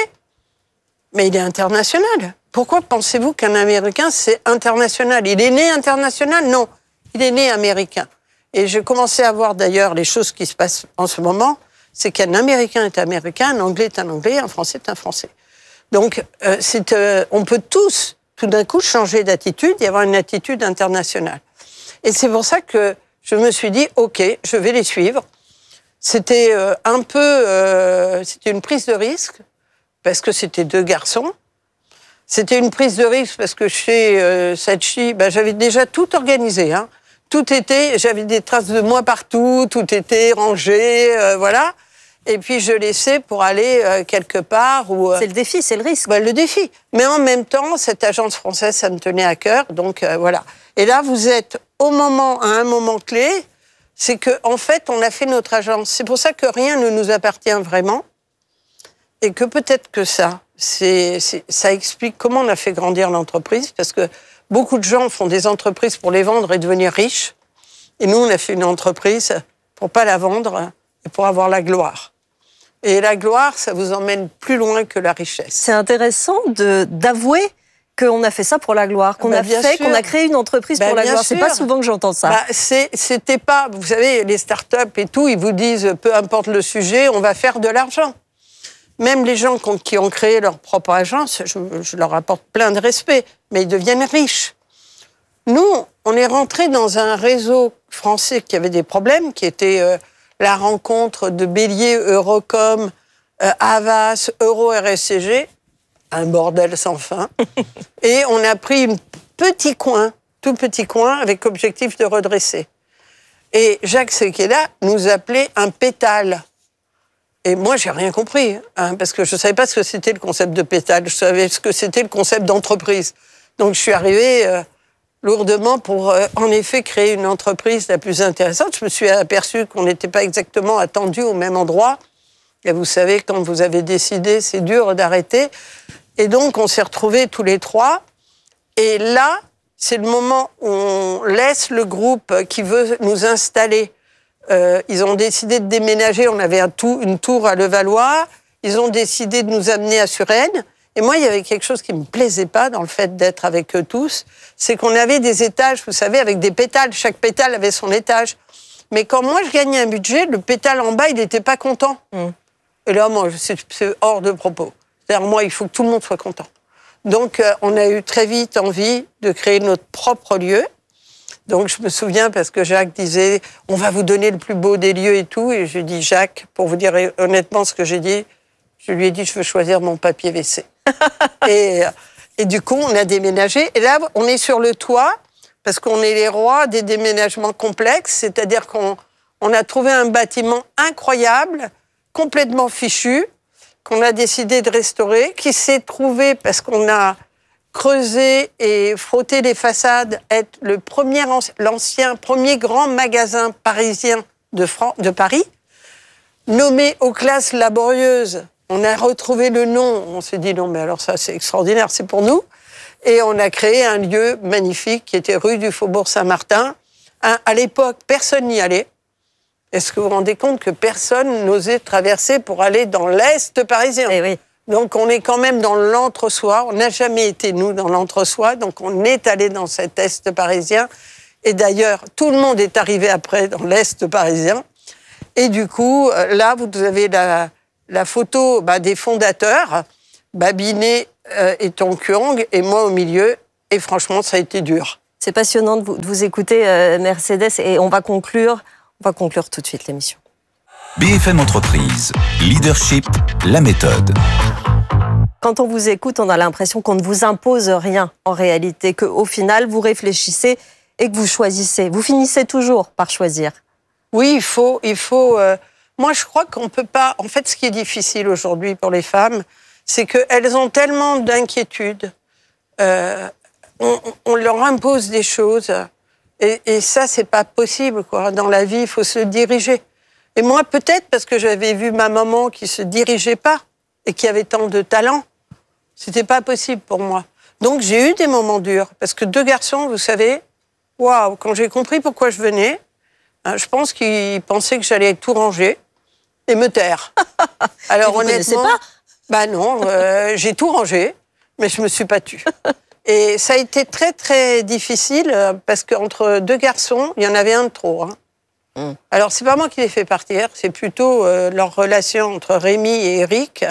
mais il est international. Pourquoi pensez-vous qu'un Américain, c'est international? Il est né international? Non, il est né américain. Et je commençais à voir d'ailleurs les choses qui se passent en ce moment, c'est qu'un Américain est Américain, un Anglais est un Anglais, un Français est un Français. Donc, euh, c'est, euh, on peut tous, tout d'un coup, changer d'attitude et avoir une attitude internationale. Et c'est pour ça que je me suis dit, OK, je vais les suivre. C'était euh, un peu... Euh, c'était une prise de risque, parce que c'était deux garçons. C'était une prise de risque, parce que chez euh, Saatchi, ben, j'avais déjà tout organisé. Hein. Tout était... J'avais des traces de moi partout, tout était rangé, euh, voilà. Et puis je laissais pour aller euh, quelque part où... Euh, c'est le défi, c'est le risque. Ben, le défi. Mais en même temps, cette agence française, ça me tenait à cœur, donc euh, voilà. Et là, vous êtes au moment, à un moment clé... c'est qu'en en fait, on a fait notre agence. C'est pour ça que rien ne nous appartient vraiment. Et que peut-être que ça, c'est, c'est, ça explique comment on a fait grandir l'entreprise. Parce que beaucoup de gens font des entreprises pour les vendre et devenir riches. Et nous, on a fait une entreprise pour ne pas la vendre et pour avoir la gloire. Et la gloire, ça vous emmène plus loin que la richesse. C'est intéressant de, d'avouer qu'on a fait ça pour la gloire, qu'on bah, a fait, sûr. qu'on a créé une entreprise bah, pour la gloire. Sûr. C'est pas souvent que j'entends ça. Bah, c'est, c'était pas, vous savez, les startups et tout, ils vous disent, peu importe le sujet, on va faire de l'argent. Même les gens qui ont créé leur propre agence, je, je leur apporte plein de respect, mais ils deviennent riches. Nous, on est rentrés dans un réseau français qui avait des problèmes, qui était euh, la rencontre de Bélier, Eurocom, euh, Havas, Euro R S C G. Un bordel sans fin. Et on a pris un petit coin, tout petit coin, avec objectif de redresser. Et Jacques Sekela nous appelait un pétale. Et moi, j'ai rien compris, hein, parce que je savais pas ce que c'était le concept de pétale. Je savais ce que c'était le concept d'entreprise. Donc, je suis arrivée euh, lourdement pour, euh, en effet, créer une entreprise la plus intéressante. Je me suis aperçue qu'on n'était pas exactement attendus au même endroit. Et vous savez, quand vous avez décidé, c'est dur d'arrêter. Et donc, on s'est retrouvés tous les trois. Et là, c'est le moment où on laisse le groupe qui veut nous installer. Euh, ils ont décidé de déménager. On avait un tout, une tour à Levallois. Ils ont décidé de nous amener à Suresnes. Et moi, il y avait quelque chose qui me plaisait pas dans le fait d'être avec eux tous. C'est qu'on avait des étages, vous savez, avec des pétales. Chaque pétale avait son étage. Mais quand moi, je gagnais un budget, le pétale en bas, il n'était pas content. Mmh. Et là, moi, c'est, c'est hors de propos. C'est-à-dire, moi, il faut que tout le monde soit content. Donc, euh, on a eu très vite envie de créer notre propre lieu. Donc, je me souviens, parce que Jacques disait, on va vous donner le plus beau des lieux et tout. Et je dis, Jacques, pour vous dire honnêtement ce que j'ai dit, je lui ai dit, je veux choisir mon papier W C. et, et du coup, on a déménagé. Et là, on est sur le toit, parce qu'on est les rois des déménagements complexes. C'est-à-dire qu'on on a trouvé un bâtiment incroyable, complètement fichu, qu'on a décidé de restaurer, qui s'est trouvé, parce qu'on a creusé et frotté les façades, être le premier, l'ancien premier grand magasin parisien de, Fran- de Paris, nommé aux classes laborieuses. On a retrouvé le nom, on s'est dit non mais alors ça c'est extraordinaire, c'est pour nous. Et on a créé un lieu magnifique qui était rue du Faubourg Saint-Martin. Un, à l'époque, personne n'y allait. Est-ce que vous vous rendez compte que personne n'osait traverser pour aller dans l'Est parisien ? Eh oui. Donc on est quand même dans l'entre-soi. On n'a jamais été, nous, dans l'entre-soi. Donc on est allé dans cet Est parisien. Et d'ailleurs, tout le monde est arrivé après dans l'Est parisien. Et du coup, là, vous avez la, la photo bah, des fondateurs, Babinet euh, et Tonkyong, et moi au milieu. Et franchement, ça a été dur. C'est passionnant de vous, de vous écouter, euh, Mercedes. Et on va conclure, on va conclure tout de suite l'émission. B F M Entreprise, Leadership, la méthode. Quand on vous écoute, on a l'impression qu'on ne vous impose rien en réalité, qu'au final, vous réfléchissez et que vous choisissez. Vous finissez toujours par choisir. Oui, il faut... Il faut euh... Moi, je crois qu'on ne peut pas... En fait, ce qui est difficile aujourd'hui pour les femmes, c'est qu'elles ont tellement d'inquiétudes. Euh, on, on leur impose des choses. Et, et ça, c'est pas possible, quoi. Dans la vie, il faut se diriger. Et moi, peut-être parce que j'avais vu ma maman qui se dirigeait pas et qui avait tant de talent, c'était pas possible pour moi. Donc, j'ai eu des moments durs. Parce que deux garçons, vous savez, waouh, quand j'ai compris pourquoi je venais, hein, je pense qu'ils pensaient que j'allais tout ranger et me taire. Alors, vous honnêtement, pas bah non, euh, j'ai tout rangé, mais je me suis pas tue. Et ça a été très, très difficile parce qu'entre deux garçons, il y en avait un de trop. Hein. Mm. Alors, c'est pas moi qui les fais partir, c'est plutôt euh, leur relation entre Rémi et Eric.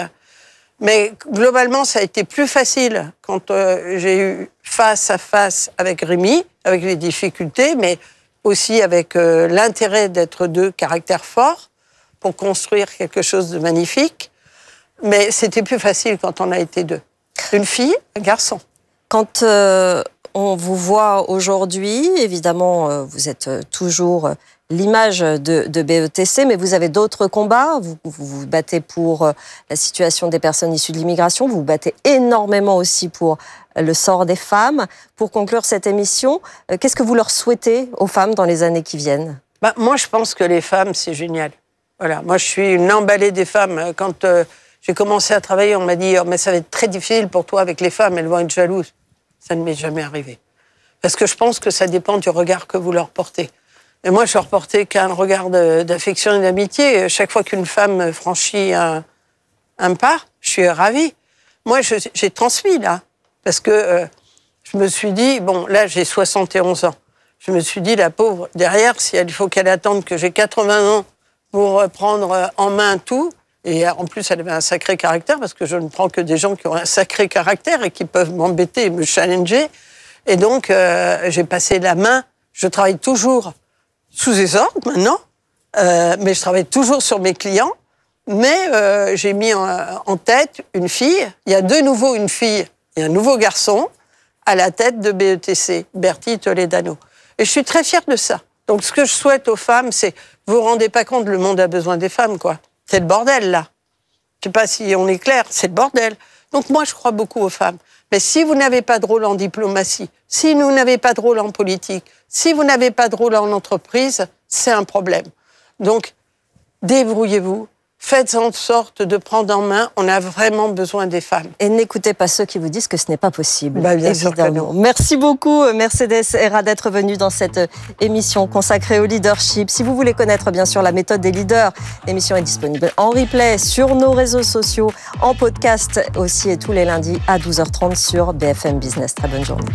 Mais globalement, ça a été plus facile quand euh, j'ai eu face à face avec Rémi, avec les difficultés, mais aussi avec euh, l'intérêt d'être deux caractères forts pour construire quelque chose de magnifique. Mais c'était plus facile quand on a été deux. Une fille, un garçon. Quand euh, on vous voit aujourd'hui, évidemment, euh, vous êtes toujours l'image de, de B E T C, mais vous avez d'autres combats. Vous, vous vous battez pour euh, la situation des personnes issues de l'immigration. Vous vous battez énormément aussi pour le sort des femmes. Pour conclure cette émission, euh, qu'est-ce que vous leur souhaitez aux femmes dans les années qui viennent ? Bah, moi, je pense que les femmes, c'est génial. Voilà, moi, je suis une emballée des femmes. Quand euh, j'ai commencé à travailler, on m'a dit oh, « mais ça va être très difficile pour toi avec les femmes, elles vont être jalouses ». Ça ne m'est jamais arrivé. Parce que je pense que ça dépend du regard que vous leur portez. Et moi, je leur portais qu'un regard de, d'affection et d'amitié. Chaque fois qu'une femme franchit un, un pas, je suis ravie. Moi, je, j'ai transmis, là. Parce que euh, je me suis dit, bon, là, j'ai soixante et onze ans. Je me suis dit, la pauvre, derrière, si il faut qu'elle attende que j'ai quatre-vingts ans pour prendre en main tout, et en plus, elle avait un sacré caractère, parce que je ne prends que des gens qui ont un sacré caractère et qui peuvent m'embêter et me challenger. Et donc, euh, j'ai passé la main. Je travaille toujours sous ses ordres, maintenant, euh, mais je travaille toujours sur mes clients. Mais euh, j'ai mis en, en tête une fille. Il y a de nouveau une fille et un nouveau garçon à la tête de B E T C, Bertie Toledano. Et je suis très fière de ça. Donc, ce que je souhaite aux femmes, c'est... Vous vous rendez pas compte, le monde a besoin des femmes, quoi. C'est le bordel, là. Je sais pas si on est clair, c'est le bordel. Donc moi, je crois beaucoup aux femmes. Mais si vous n'avez pas de rôle en diplomatie, si vous n'avez pas de rôle en politique, si vous n'avez pas de rôle en entreprise, c'est un problème. Donc, débrouillez-vous. Faites en sorte de prendre en main. On a vraiment besoin des femmes. Et n'écoutez pas ceux qui vous disent que ce n'est pas possible. Bah, bien sûr que non. Merci beaucoup, Mercedes Herra, d'être venue dans cette émission consacrée au leadership. Si vous voulez connaître, bien sûr, la méthode des leaders, l'émission est disponible en replay sur nos réseaux sociaux, en podcast aussi, et tous les lundis à douze heures trente sur B F M Business. Très bonne journée.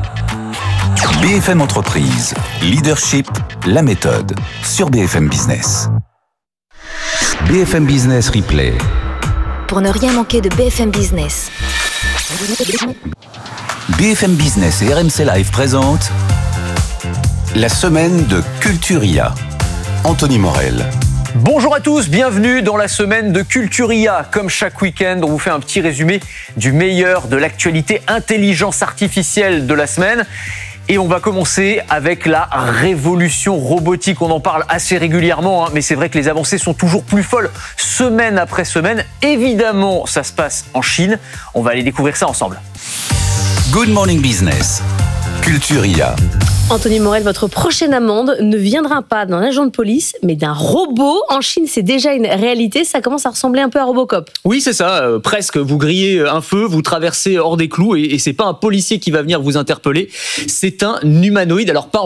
B F M Entreprise, Leadership, la méthode, sur B F M Business. B F M Business Replay. Pour ne rien manquer de B F M Business. B F M Business et R M C Live présentent la semaine de Culturia. Anthony Morel. Bonjour à tous, bienvenue dans la semaine de Culturia. Comme chaque week-end, on vous fait un petit résumé du meilleur de l'actualité intelligence artificielle de la semaine. Et on va commencer avec la révolution robotique. On en parle assez régulièrement, hein, mais c'est vrai que les avancées sont toujours plus folles semaine après semaine. Évidemment, ça se passe en Chine. On va aller découvrir ça ensemble. Good Morning Business. Culturia. Anthony Morel, votre prochaine amende ne viendra pas d'un agent de police, mais d'un robot. En Chine, c'est déjà une réalité. Ça commence à ressembler un peu à Robocop. Oui, c'est ça. Euh, presque. Vous grillez un feu, vous traversez hors des clous, et, et c'est pas un policier qui va venir vous interpeller. C'est un humanoïde. Alors, pas encore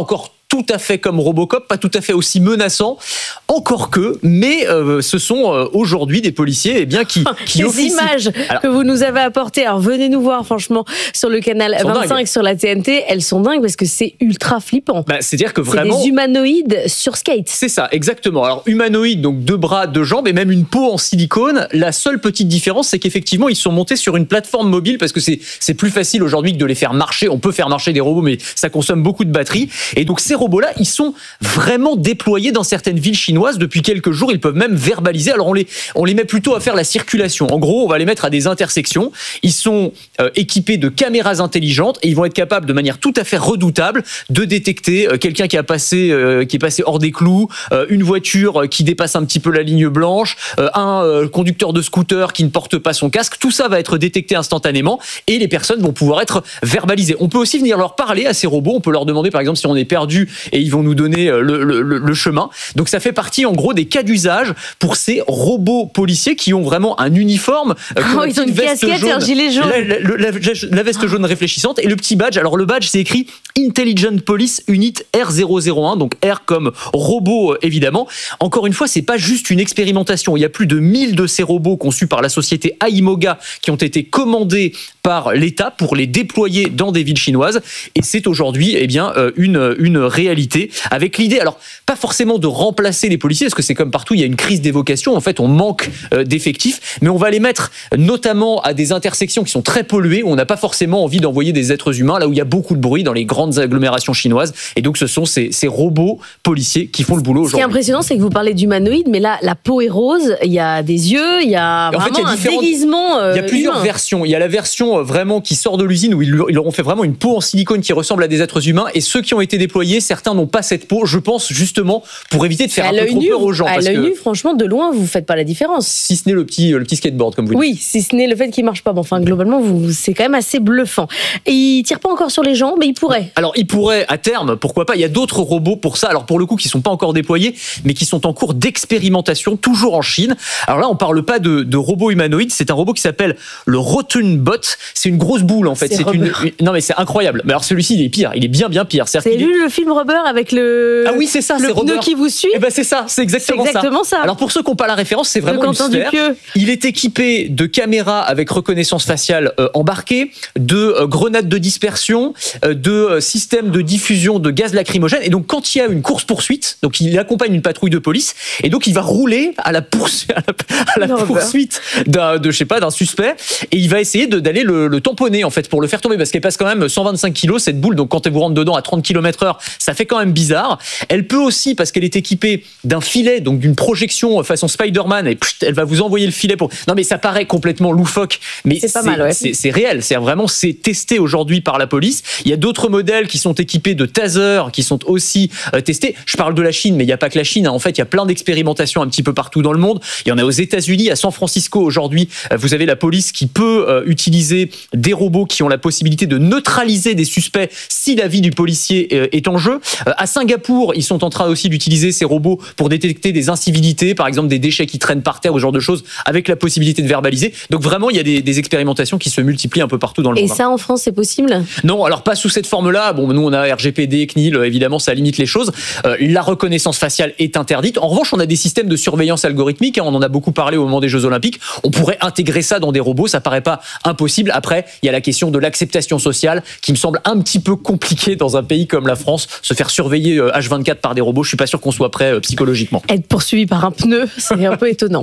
tout à fait comme Robocop, pas tout à fait aussi menaçants, encore que, mais euh, ce sont euh, aujourd'hui des policiers eh bien, qui, qui Les officient. images Alors, que vous nous avez apportées, alors venez nous voir franchement sur le canal vingt-cinq, dingues. Sur la T N T, elles sont dingues parce que c'est ultra flippant. Bah, c'est-à-dire que vraiment... C'est des humanoïdes sur skate. C'est ça, exactement. Alors humanoïdes, donc deux bras, deux jambes et même une peau en silicone. La seule petite différence, c'est qu'effectivement, ils sont montés sur une plateforme mobile parce que c'est, c'est plus facile aujourd'hui que de les faire marcher. On peut faire marcher des robots, mais ça consomme beaucoup de batterie. Et donc ces robots-là, ils sont vraiment déployés dans certaines villes chinoises depuis quelques jours. Ils peuvent même verbaliser. Alors on les, on les met plutôt à faire la circulation. En gros, on va les mettre à des intersections. Ils sont euh, équipés de caméras intelligentes et ils vont être capables de manière tout à fait redoutable de détecter euh, quelqu'un qui a passé, euh, qui est passé hors des clous, euh, une voiture qui dépasse un petit peu la ligne blanche, euh, un euh, conducteur de scooter qui ne porte pas son casque. Tout ça va être détecté instantanément et les personnes vont pouvoir être verbalisées. On peut aussi venir leur parler à ces robots. On peut leur demander par exemple si on est perdu et ils vont nous donner le, le, le chemin. Donc ça fait partie en gros des cas d'usage pour ces robots policiers qui ont vraiment un uniforme. Euh, oh, ils ont une casquette et un gilet jaune. La, la, la, la, la veste jaune réfléchissante et le petit badge. Alors le badge c'est écrit Intelligent Police Unit R zéro zéro un, donc R comme robot évidemment. Encore une fois, c'est pas juste une expérimentation. Il y a plus de mille de ces robots conçus par la société Aimoga qui ont été commandés par l'État pour les déployer dans des villes chinoises. Et c'est aujourd'hui eh bien, une, une réalité avec l'idée, alors pas forcément de remplacer les policiers, parce que c'est comme partout, il y a une crise des vocations. En fait, on manque d'effectifs, mais on va les mettre notamment à des intersections qui sont très polluées, où on n'a pas forcément envie d'envoyer des êtres humains, là où il y a beaucoup de bruit dans les grandes agglomérations chinoises. Et donc, ce sont ces, ces robots policiers qui font le boulot aujourd'hui. Ce qui est impressionnant, c'est que vous parlez d'humanoïdes, mais là, la peau est rose, il y a des yeux, il y a vraiment en fait, il y a un déguisement euh, Il y a plusieurs humain. versions. Il y a la version vraiment qui sort de l'usine, où ils leur ont fait vraiment une peau en silicone qui ressemble à des êtres humains, et ceux qui ont été déployés, certains n'ont pas cette peau, je pense justement, pour éviter de faire à un peu trop nu, peur aux gens. À parce l'œil que, nu, franchement, de loin, vous ne faites pas la différence. Si ce n'est le petit, le petit skateboard, comme vous dites. Oui, si ce n'est le fait qu'il ne marche pas. Bon, enfin, globalement, vous, c'est quand même assez bluffant. Et il ne tire pas encore sur les gens, mais il pourrait. Alors, il pourrait, à terme, pourquoi pas. Il y a d'autres robots pour ça. Alors, pour le coup, qui ne sont pas encore déployés, mais qui sont en cours d'expérimentation, toujours en Chine. Alors là, on ne parle pas de, de robots humanoïdes. C'est un robot qui s'appelle le Rotunbot. C'est une grosse boule, en fait. C'est, c'est une, une, non, mais c'est incroyable. Mais alors, celui-ci, il est pire. Il est bien, bien pire. C'est vu est... le film Rubber avec le. Ah oui, c'est ça, le c'est pneu Rubber. qui vous suit. Eh ben, c'est ça, c'est exactement, c'est exactement ça. ça. Alors, pour ceux qui n'ont pas la référence, c'est vraiment une sphère. Il est équipé de caméras avec reconnaissance faciale euh, embarquée, de euh, grenades de dispersion, euh, de euh, systèmes de diffusion de gaz lacrymogène. Et donc, quand il y a une course-poursuite, donc il accompagne une patrouille de police, et donc il va rouler à la, poursu- à la, à la poursuite d'un, de, je sais pas, d'un suspect, et il va essayer de, d'aller le, le tamponner, en fait, pour le faire tomber, parce qu'elle passe quand même cent vingt-cinq kilos, cette boule. Donc, quand elle vous rentre dedans à trente kilomètres heure, ça fait quand même bizarre. Elle peut aussi, parce qu'elle est équipée d'un filet, donc d'une projection façon Spider-Man, et pff, elle va vous envoyer le filet pour. Non, mais ça paraît complètement loufoque, mais c'est, c'est, pas mal, ouais. c'est, c'est réel. C'est vraiment, c'est testé aujourd'hui par la police. Il y a d'autres modèles qui sont équipés de tasers, qui sont aussi euh, testés. Je parle de la Chine, mais il n'y a pas que la Chine. Hein. En fait, il y a plein d'expérimentations un petit peu partout dans le monde. Il y en a aux États-Unis, à San Francisco aujourd'hui. Euh, vous avez la police qui peut euh, utiliser des robots qui ont la possibilité de neutraliser des suspects si la vie du policier euh, est en jeu. Euh, à Singapour, ils sont en train aussi d'utiliser ces robots pour détecter des incivilités, par exemple des déchets qui traînent par terre, ou ce genre de choses, avec la possibilité de verbaliser. Donc vraiment, il y a des, des expérimentations qui se multiplient un peu partout dans le Et monde. Et ça, en France, c'est possible ? Non, alors pas sous cette forme-là. Bon, nous, on a R G P D, C N I L, évidemment, ça limite les choses. Euh, la reconnaissance faciale est interdite. En revanche, on a des systèmes de surveillance algorithmique. Hein, on en a beaucoup parlé au moment des Jeux Olympiques. On pourrait intégrer ça dans des robots. Ça paraît pas impossible. Après, il y a la question de l'acceptation sociale qui me semble un petit peu compliquée dans un pays comme la France. Se faire surveiller H vingt-quatre par des robots, je suis pas sûr qu'on soit prêt euh, psychologiquement. Être poursuivi par un pneu, c'est un peu étonnant.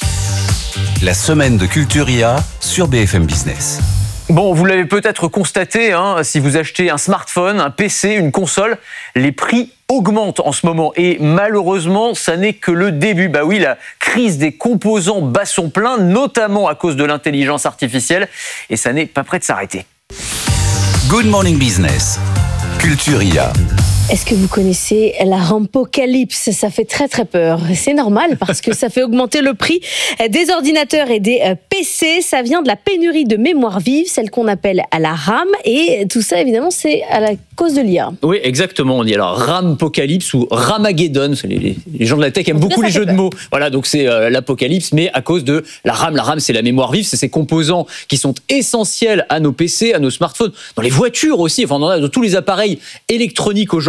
La semaine de Culture I A sur B F M Business. Bon, vous l'avez peut-être constaté, hein, si vous achetez un smartphone, un P C, une console, les prix augmentent en ce moment. Et malheureusement, ça n'est que le début. Bah oui, la crise des composants bat son plein, notamment à cause de l'intelligence artificielle. Et ça n'est pas prêt de s'arrêter. Good Morning Business. Culture I A. Est-ce que vous connaissez la rampocalypse ? Ça fait très très peur. C'est normal parce que ça fait augmenter le prix des ordinateurs et des P C. Ça vient de la pénurie de mémoire vive, celle qu'on appelle à la RAM. Et tout ça, évidemment, c'est à la cause de l'I A. Oui, exactement. On dit alors Rampocalypse ou Ramageddon. Les, les, les gens de la tech aiment beaucoup les jeux de mots. Voilà, donc c'est euh, l'apocalypse, mais à cause de la RAM. La RAM, c'est la mémoire vive. C'est ces composants qui sont essentiels à nos P C, à nos smartphones, dans les voitures aussi. Enfin, on en a dans tous les appareils électroniques aujourd'hui.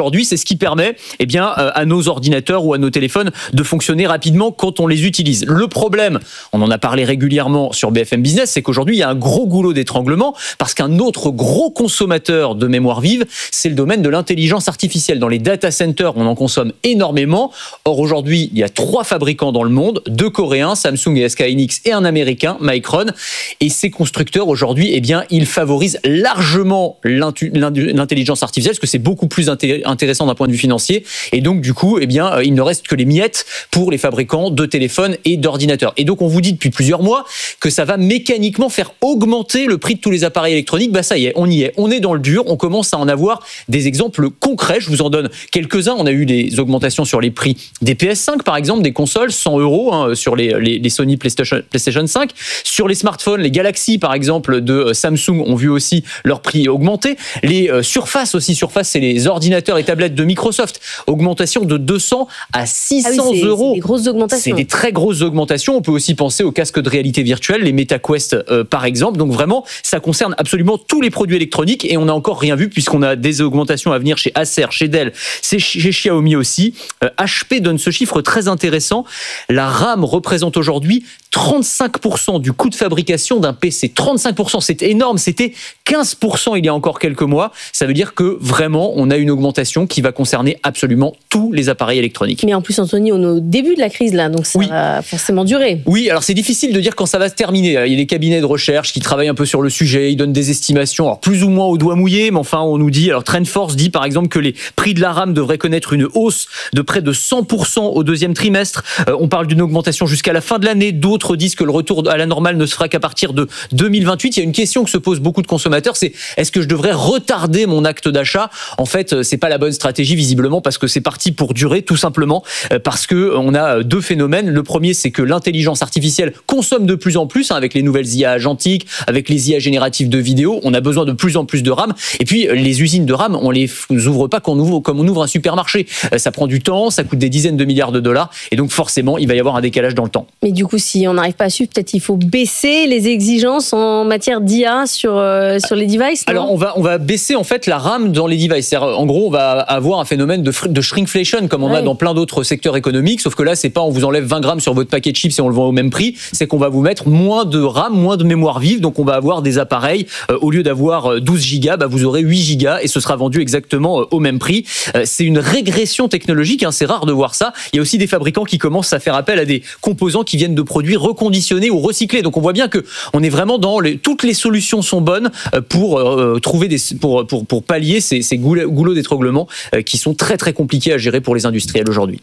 aujourd'hui, c'est ce qui permet eh bien, à nos ordinateurs ou à nos téléphones de fonctionner rapidement quand on les utilise. Le problème, on en a parlé régulièrement sur B F M Business, c'est qu'aujourd'hui, il y a un gros goulot d'étranglement parce qu'un autre gros consommateur de mémoire vive, c'est le domaine de l'intelligence artificielle. Dans les data centers, on en consomme énormément. Or, aujourd'hui, il y a trois fabricants dans le monde, deux coréens, Samsung et S K Hynix, et un américain, Micron. Et ces constructeurs, aujourd'hui, eh bien, ils favorisent largement l'intelligence artificielle parce que c'est beaucoup plus intéressant d'un point de vue financier. Et donc, du coup, eh bien, il ne reste que les miettes pour les fabricants de téléphones et d'ordinateurs. Et donc, on vous dit depuis plusieurs mois que ça va mécaniquement faire augmenter le prix de tous les appareils électroniques. Bah, ça y est, on y est. On est dans le dur. On commence à en avoir des exemples concrets. Je vous en donne quelques-uns. On a eu des augmentations sur les prix des P S cinq, par exemple, des consoles, cent euros hein, sur les, les, les Sony PlayStation, PlayStation cinq. Sur les smartphones, les Galaxy, par exemple, de Samsung ont vu aussi leur prix augmenter. Les euh, Surface aussi, Surface, c'est les ordinateurs et tablettes de Microsoft. Augmentation de deux cents à six cents ah oui, c'est, euros. C'est des grosses augmentations. C'est des très grosses augmentations. On peut aussi penser aux casques de réalité virtuelle, les MetaQuest, euh, par exemple. Donc vraiment, ça concerne absolument tous les produits électroniques et on n'a encore rien vu puisqu'on a des augmentations à venir chez Acer, chez Dell, chez Xiaomi aussi. Euh, H P donne ce chiffre très intéressant. La RAM représente aujourd'hui trente-cinq pour cent du coût de fabrication d'un P C. trente-cinq pour cent, c'est énorme. C'était quinze pour cent il y a encore quelques mois. Ça veut dire que vraiment, on a une augmentation qui va concerner absolument tous les appareils électroniques. Mais en plus, Anthony, on est au début de la crise là, donc ça oui. va forcément durer. Oui, alors c'est difficile de dire quand ça va se terminer. Il y a des cabinets de recherche qui travaillent un peu sur le sujet, ils donnent des estimations, alors plus ou moins au doigt mouillé, mais enfin on nous dit, alors TrendForce dit par exemple que les prix de la RAM devraient connaître une hausse de près de cent pour cent au deuxième trimestre. Euh, on parle d'une augmentation jusqu'à la fin de l'année. D'autres disent que le retour à la normale ne se fera qu'à partir de deux mille vingt-huit. Il y a une question que se posent beaucoup de consommateurs, c'est est-ce que je devrais retarder mon acte d'achat ? En fait, c'est pas la bonne stratégie visiblement parce que c'est parti pour durer tout simplement parce que on a deux phénomènes. Le premier, c'est que l'intelligence artificielle consomme de plus en plus hein, avec les nouvelles I A agentiques, avec les I A génératives de vidéos. On a besoin de plus en plus de RAM. Et puis les usines de RAM, on les ouvre pas comme on ouvre, comme on ouvre un supermarché. Ça prend du temps, ça coûte des dizaines de milliards de dollars et donc forcément, il va y avoir un décalage dans le temps. Mais du coup, si on n'arrive pas à suivre, peut-être il faut baisser les exigences en matière d'I A sur euh, sur les devices. Non Alors on va on va baisser en fait la RAM dans les devices. En gros, on va avoir un phénomène de, de shrinkflation comme on ouais. a dans plein d'autres secteurs économiques. Sauf que là, c'est pas on vous enlève vingt grammes sur votre paquet de chips et on le vend au même prix. C'est qu'on va vous mettre moins de RAM, moins de mémoire vive. Donc on va avoir des appareils euh, au lieu d'avoir douze gigas, bah, vous aurez huit gigas et ce sera vendu exactement euh, au même prix. Euh, c'est une régression technologique. Hein, c'est rare de voir ça. Il y a aussi des fabricants qui commencent à faire appel à des composants qui viennent de produits reconditionnés ou recyclés. Donc on voit bien que on est vraiment dans les, toutes les solutions sont bonnes pour euh, trouver des pour pour pour pallier ces, ces goulots d'étranglement euh, qui sont très très compliqués à gérer pour les industriels aujourd'hui.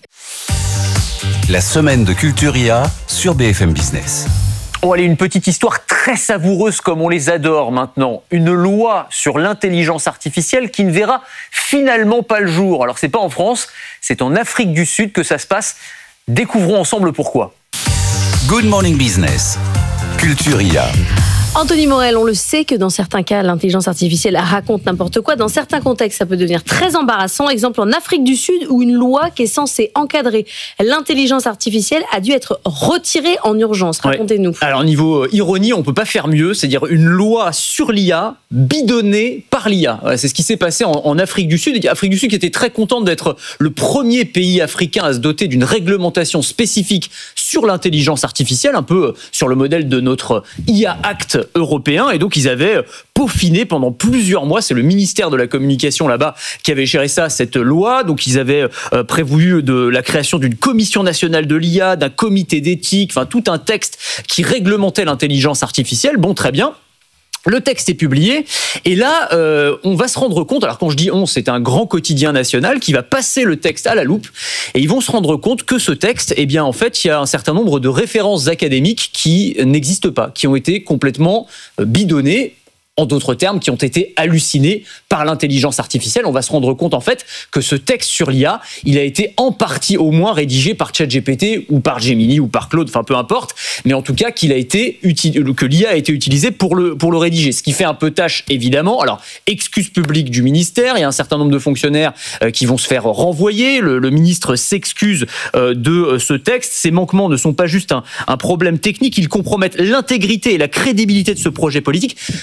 La semaine de Culturia sur B F M Business. Oh, allez, une petite histoire très savoureuse comme on les adore maintenant. Une loi sur l'intelligence artificielle qui ne verra finalement pas le jour. Alors c'est pas en France, c'est en Afrique du Sud que ça se passe. Découvrons ensemble pourquoi. Good Morning Business, Culturia. Anthony Morel, on le sait que dans certains cas, l'intelligence artificielle raconte n'importe quoi. Dans certains contextes, ça peut devenir très embarrassant. Exemple en Afrique du Sud, où une loi qui est censée encadrer l'intelligence artificielle a dû être retirée en urgence. Racontez-nous. Ouais. Alors, niveau ironie, on peut pas faire mieux. C'est-à-dire une loi sur l'I A bidonnée par l'I A. C'est ce qui s'est passé en, en Afrique du Sud. Afrique du Sud qui était très contente d'être le premier pays africain à se doter d'une réglementation spécifique sur l'intelligence artificielle, un peu sur le modèle de notre I A Act européen, et donc ils avaient peaufiné pendant plusieurs mois, c'est le ministère de la communication là-bas qui avait géré ça, cette loi, donc ils avaient euh, prévu de la création d'une commission nationale de l'I A, d'un comité d'éthique, enfin tout un texte qui réglementait l'intelligence artificielle. Bon, très bien. Le texte est publié et là, euh, on va se rendre compte, alors quand je dis on, c'est un grand quotidien national qui va passer le texte à la loupe et ils vont se rendre compte que ce texte, eh bien en fait, il y a un certain nombre de références académiques qui n'existent pas, qui ont été complètement bidonnées. En d'autres termes, qui ont été hallucinés par l'intelligence artificielle. On va se rendre compte, en fait, que ce texte sur l'I A, il a été en partie au moins rédigé par ChatGPT ou par Gemini ou par Claude, enfin peu importe, mais en tout cas qu'il a été uti- que l'I A a été utilisé pour le, pour le rédiger. Ce qui fait un peu tâche, évidemment. Alors, excuse publique du ministère, il y a un certain nombre de fonctionnaires euh, qui vont se faire renvoyer. Le, le ministre s'excuse euh, de euh, ce texte. Ces manquements ne sont pas juste un, un problème technique, ils compromettent l'intégrité et la crédibilité de ce projet politique. Il faut quand même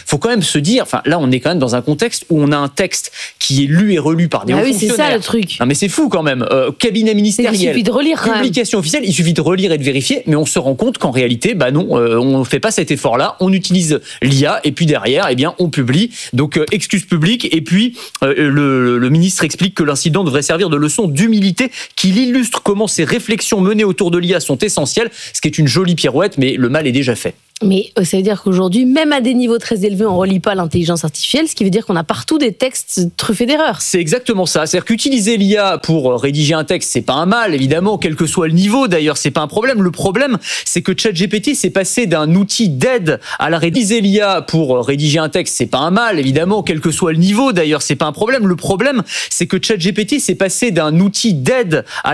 même se dire, enfin là on est quand même dans un contexte où on a un texte qui est lu et relu par des hauts Ah oui, c'est fonctionnaires. ça le truc. Non mais c'est fou quand même. Euh, cabinet ministériel, Il suffit de relire quand même. publication officielle, il suffit de relire et de vérifier, mais on se rend compte qu'en réalité, bah non, euh, on ne fait pas cet effort-là. On utilise l'I A et puis derrière, eh bien, on publie. Donc euh, excuse publique. Et puis euh, le, le ministre explique que l'incident devrait servir de leçon d'humilité, qu'il illustre comment ces réflexions menées autour de l'I A sont essentielles. Ce qui est une jolie pirouette, mais le mal est déjà fait. Mais ça veut dire qu'aujourd'hui, même à des niveaux très élevés, on ne relie pas l'intelligence artificielle, ce qui veut dire qu'on a partout des textes truffés d'erreurs. C'est exactement ça. C'est-à-dire qu'utiliser l'I A pour rédiger un texte, c'est pas un mal, évidemment, quel que soit le niveau. D'ailleurs, c'est pas un problème. Le problème, c'est que ChatGPT s'est passé d'un outil d'aide à la rédiger l'I A pour rédiger un texte, c'est pas un mal, évidemment, quel que soit le niveau. D'ailleurs, c'est pas un problème. Le problème, c'est que ChatGPT s'est passé d'un outil d'aide à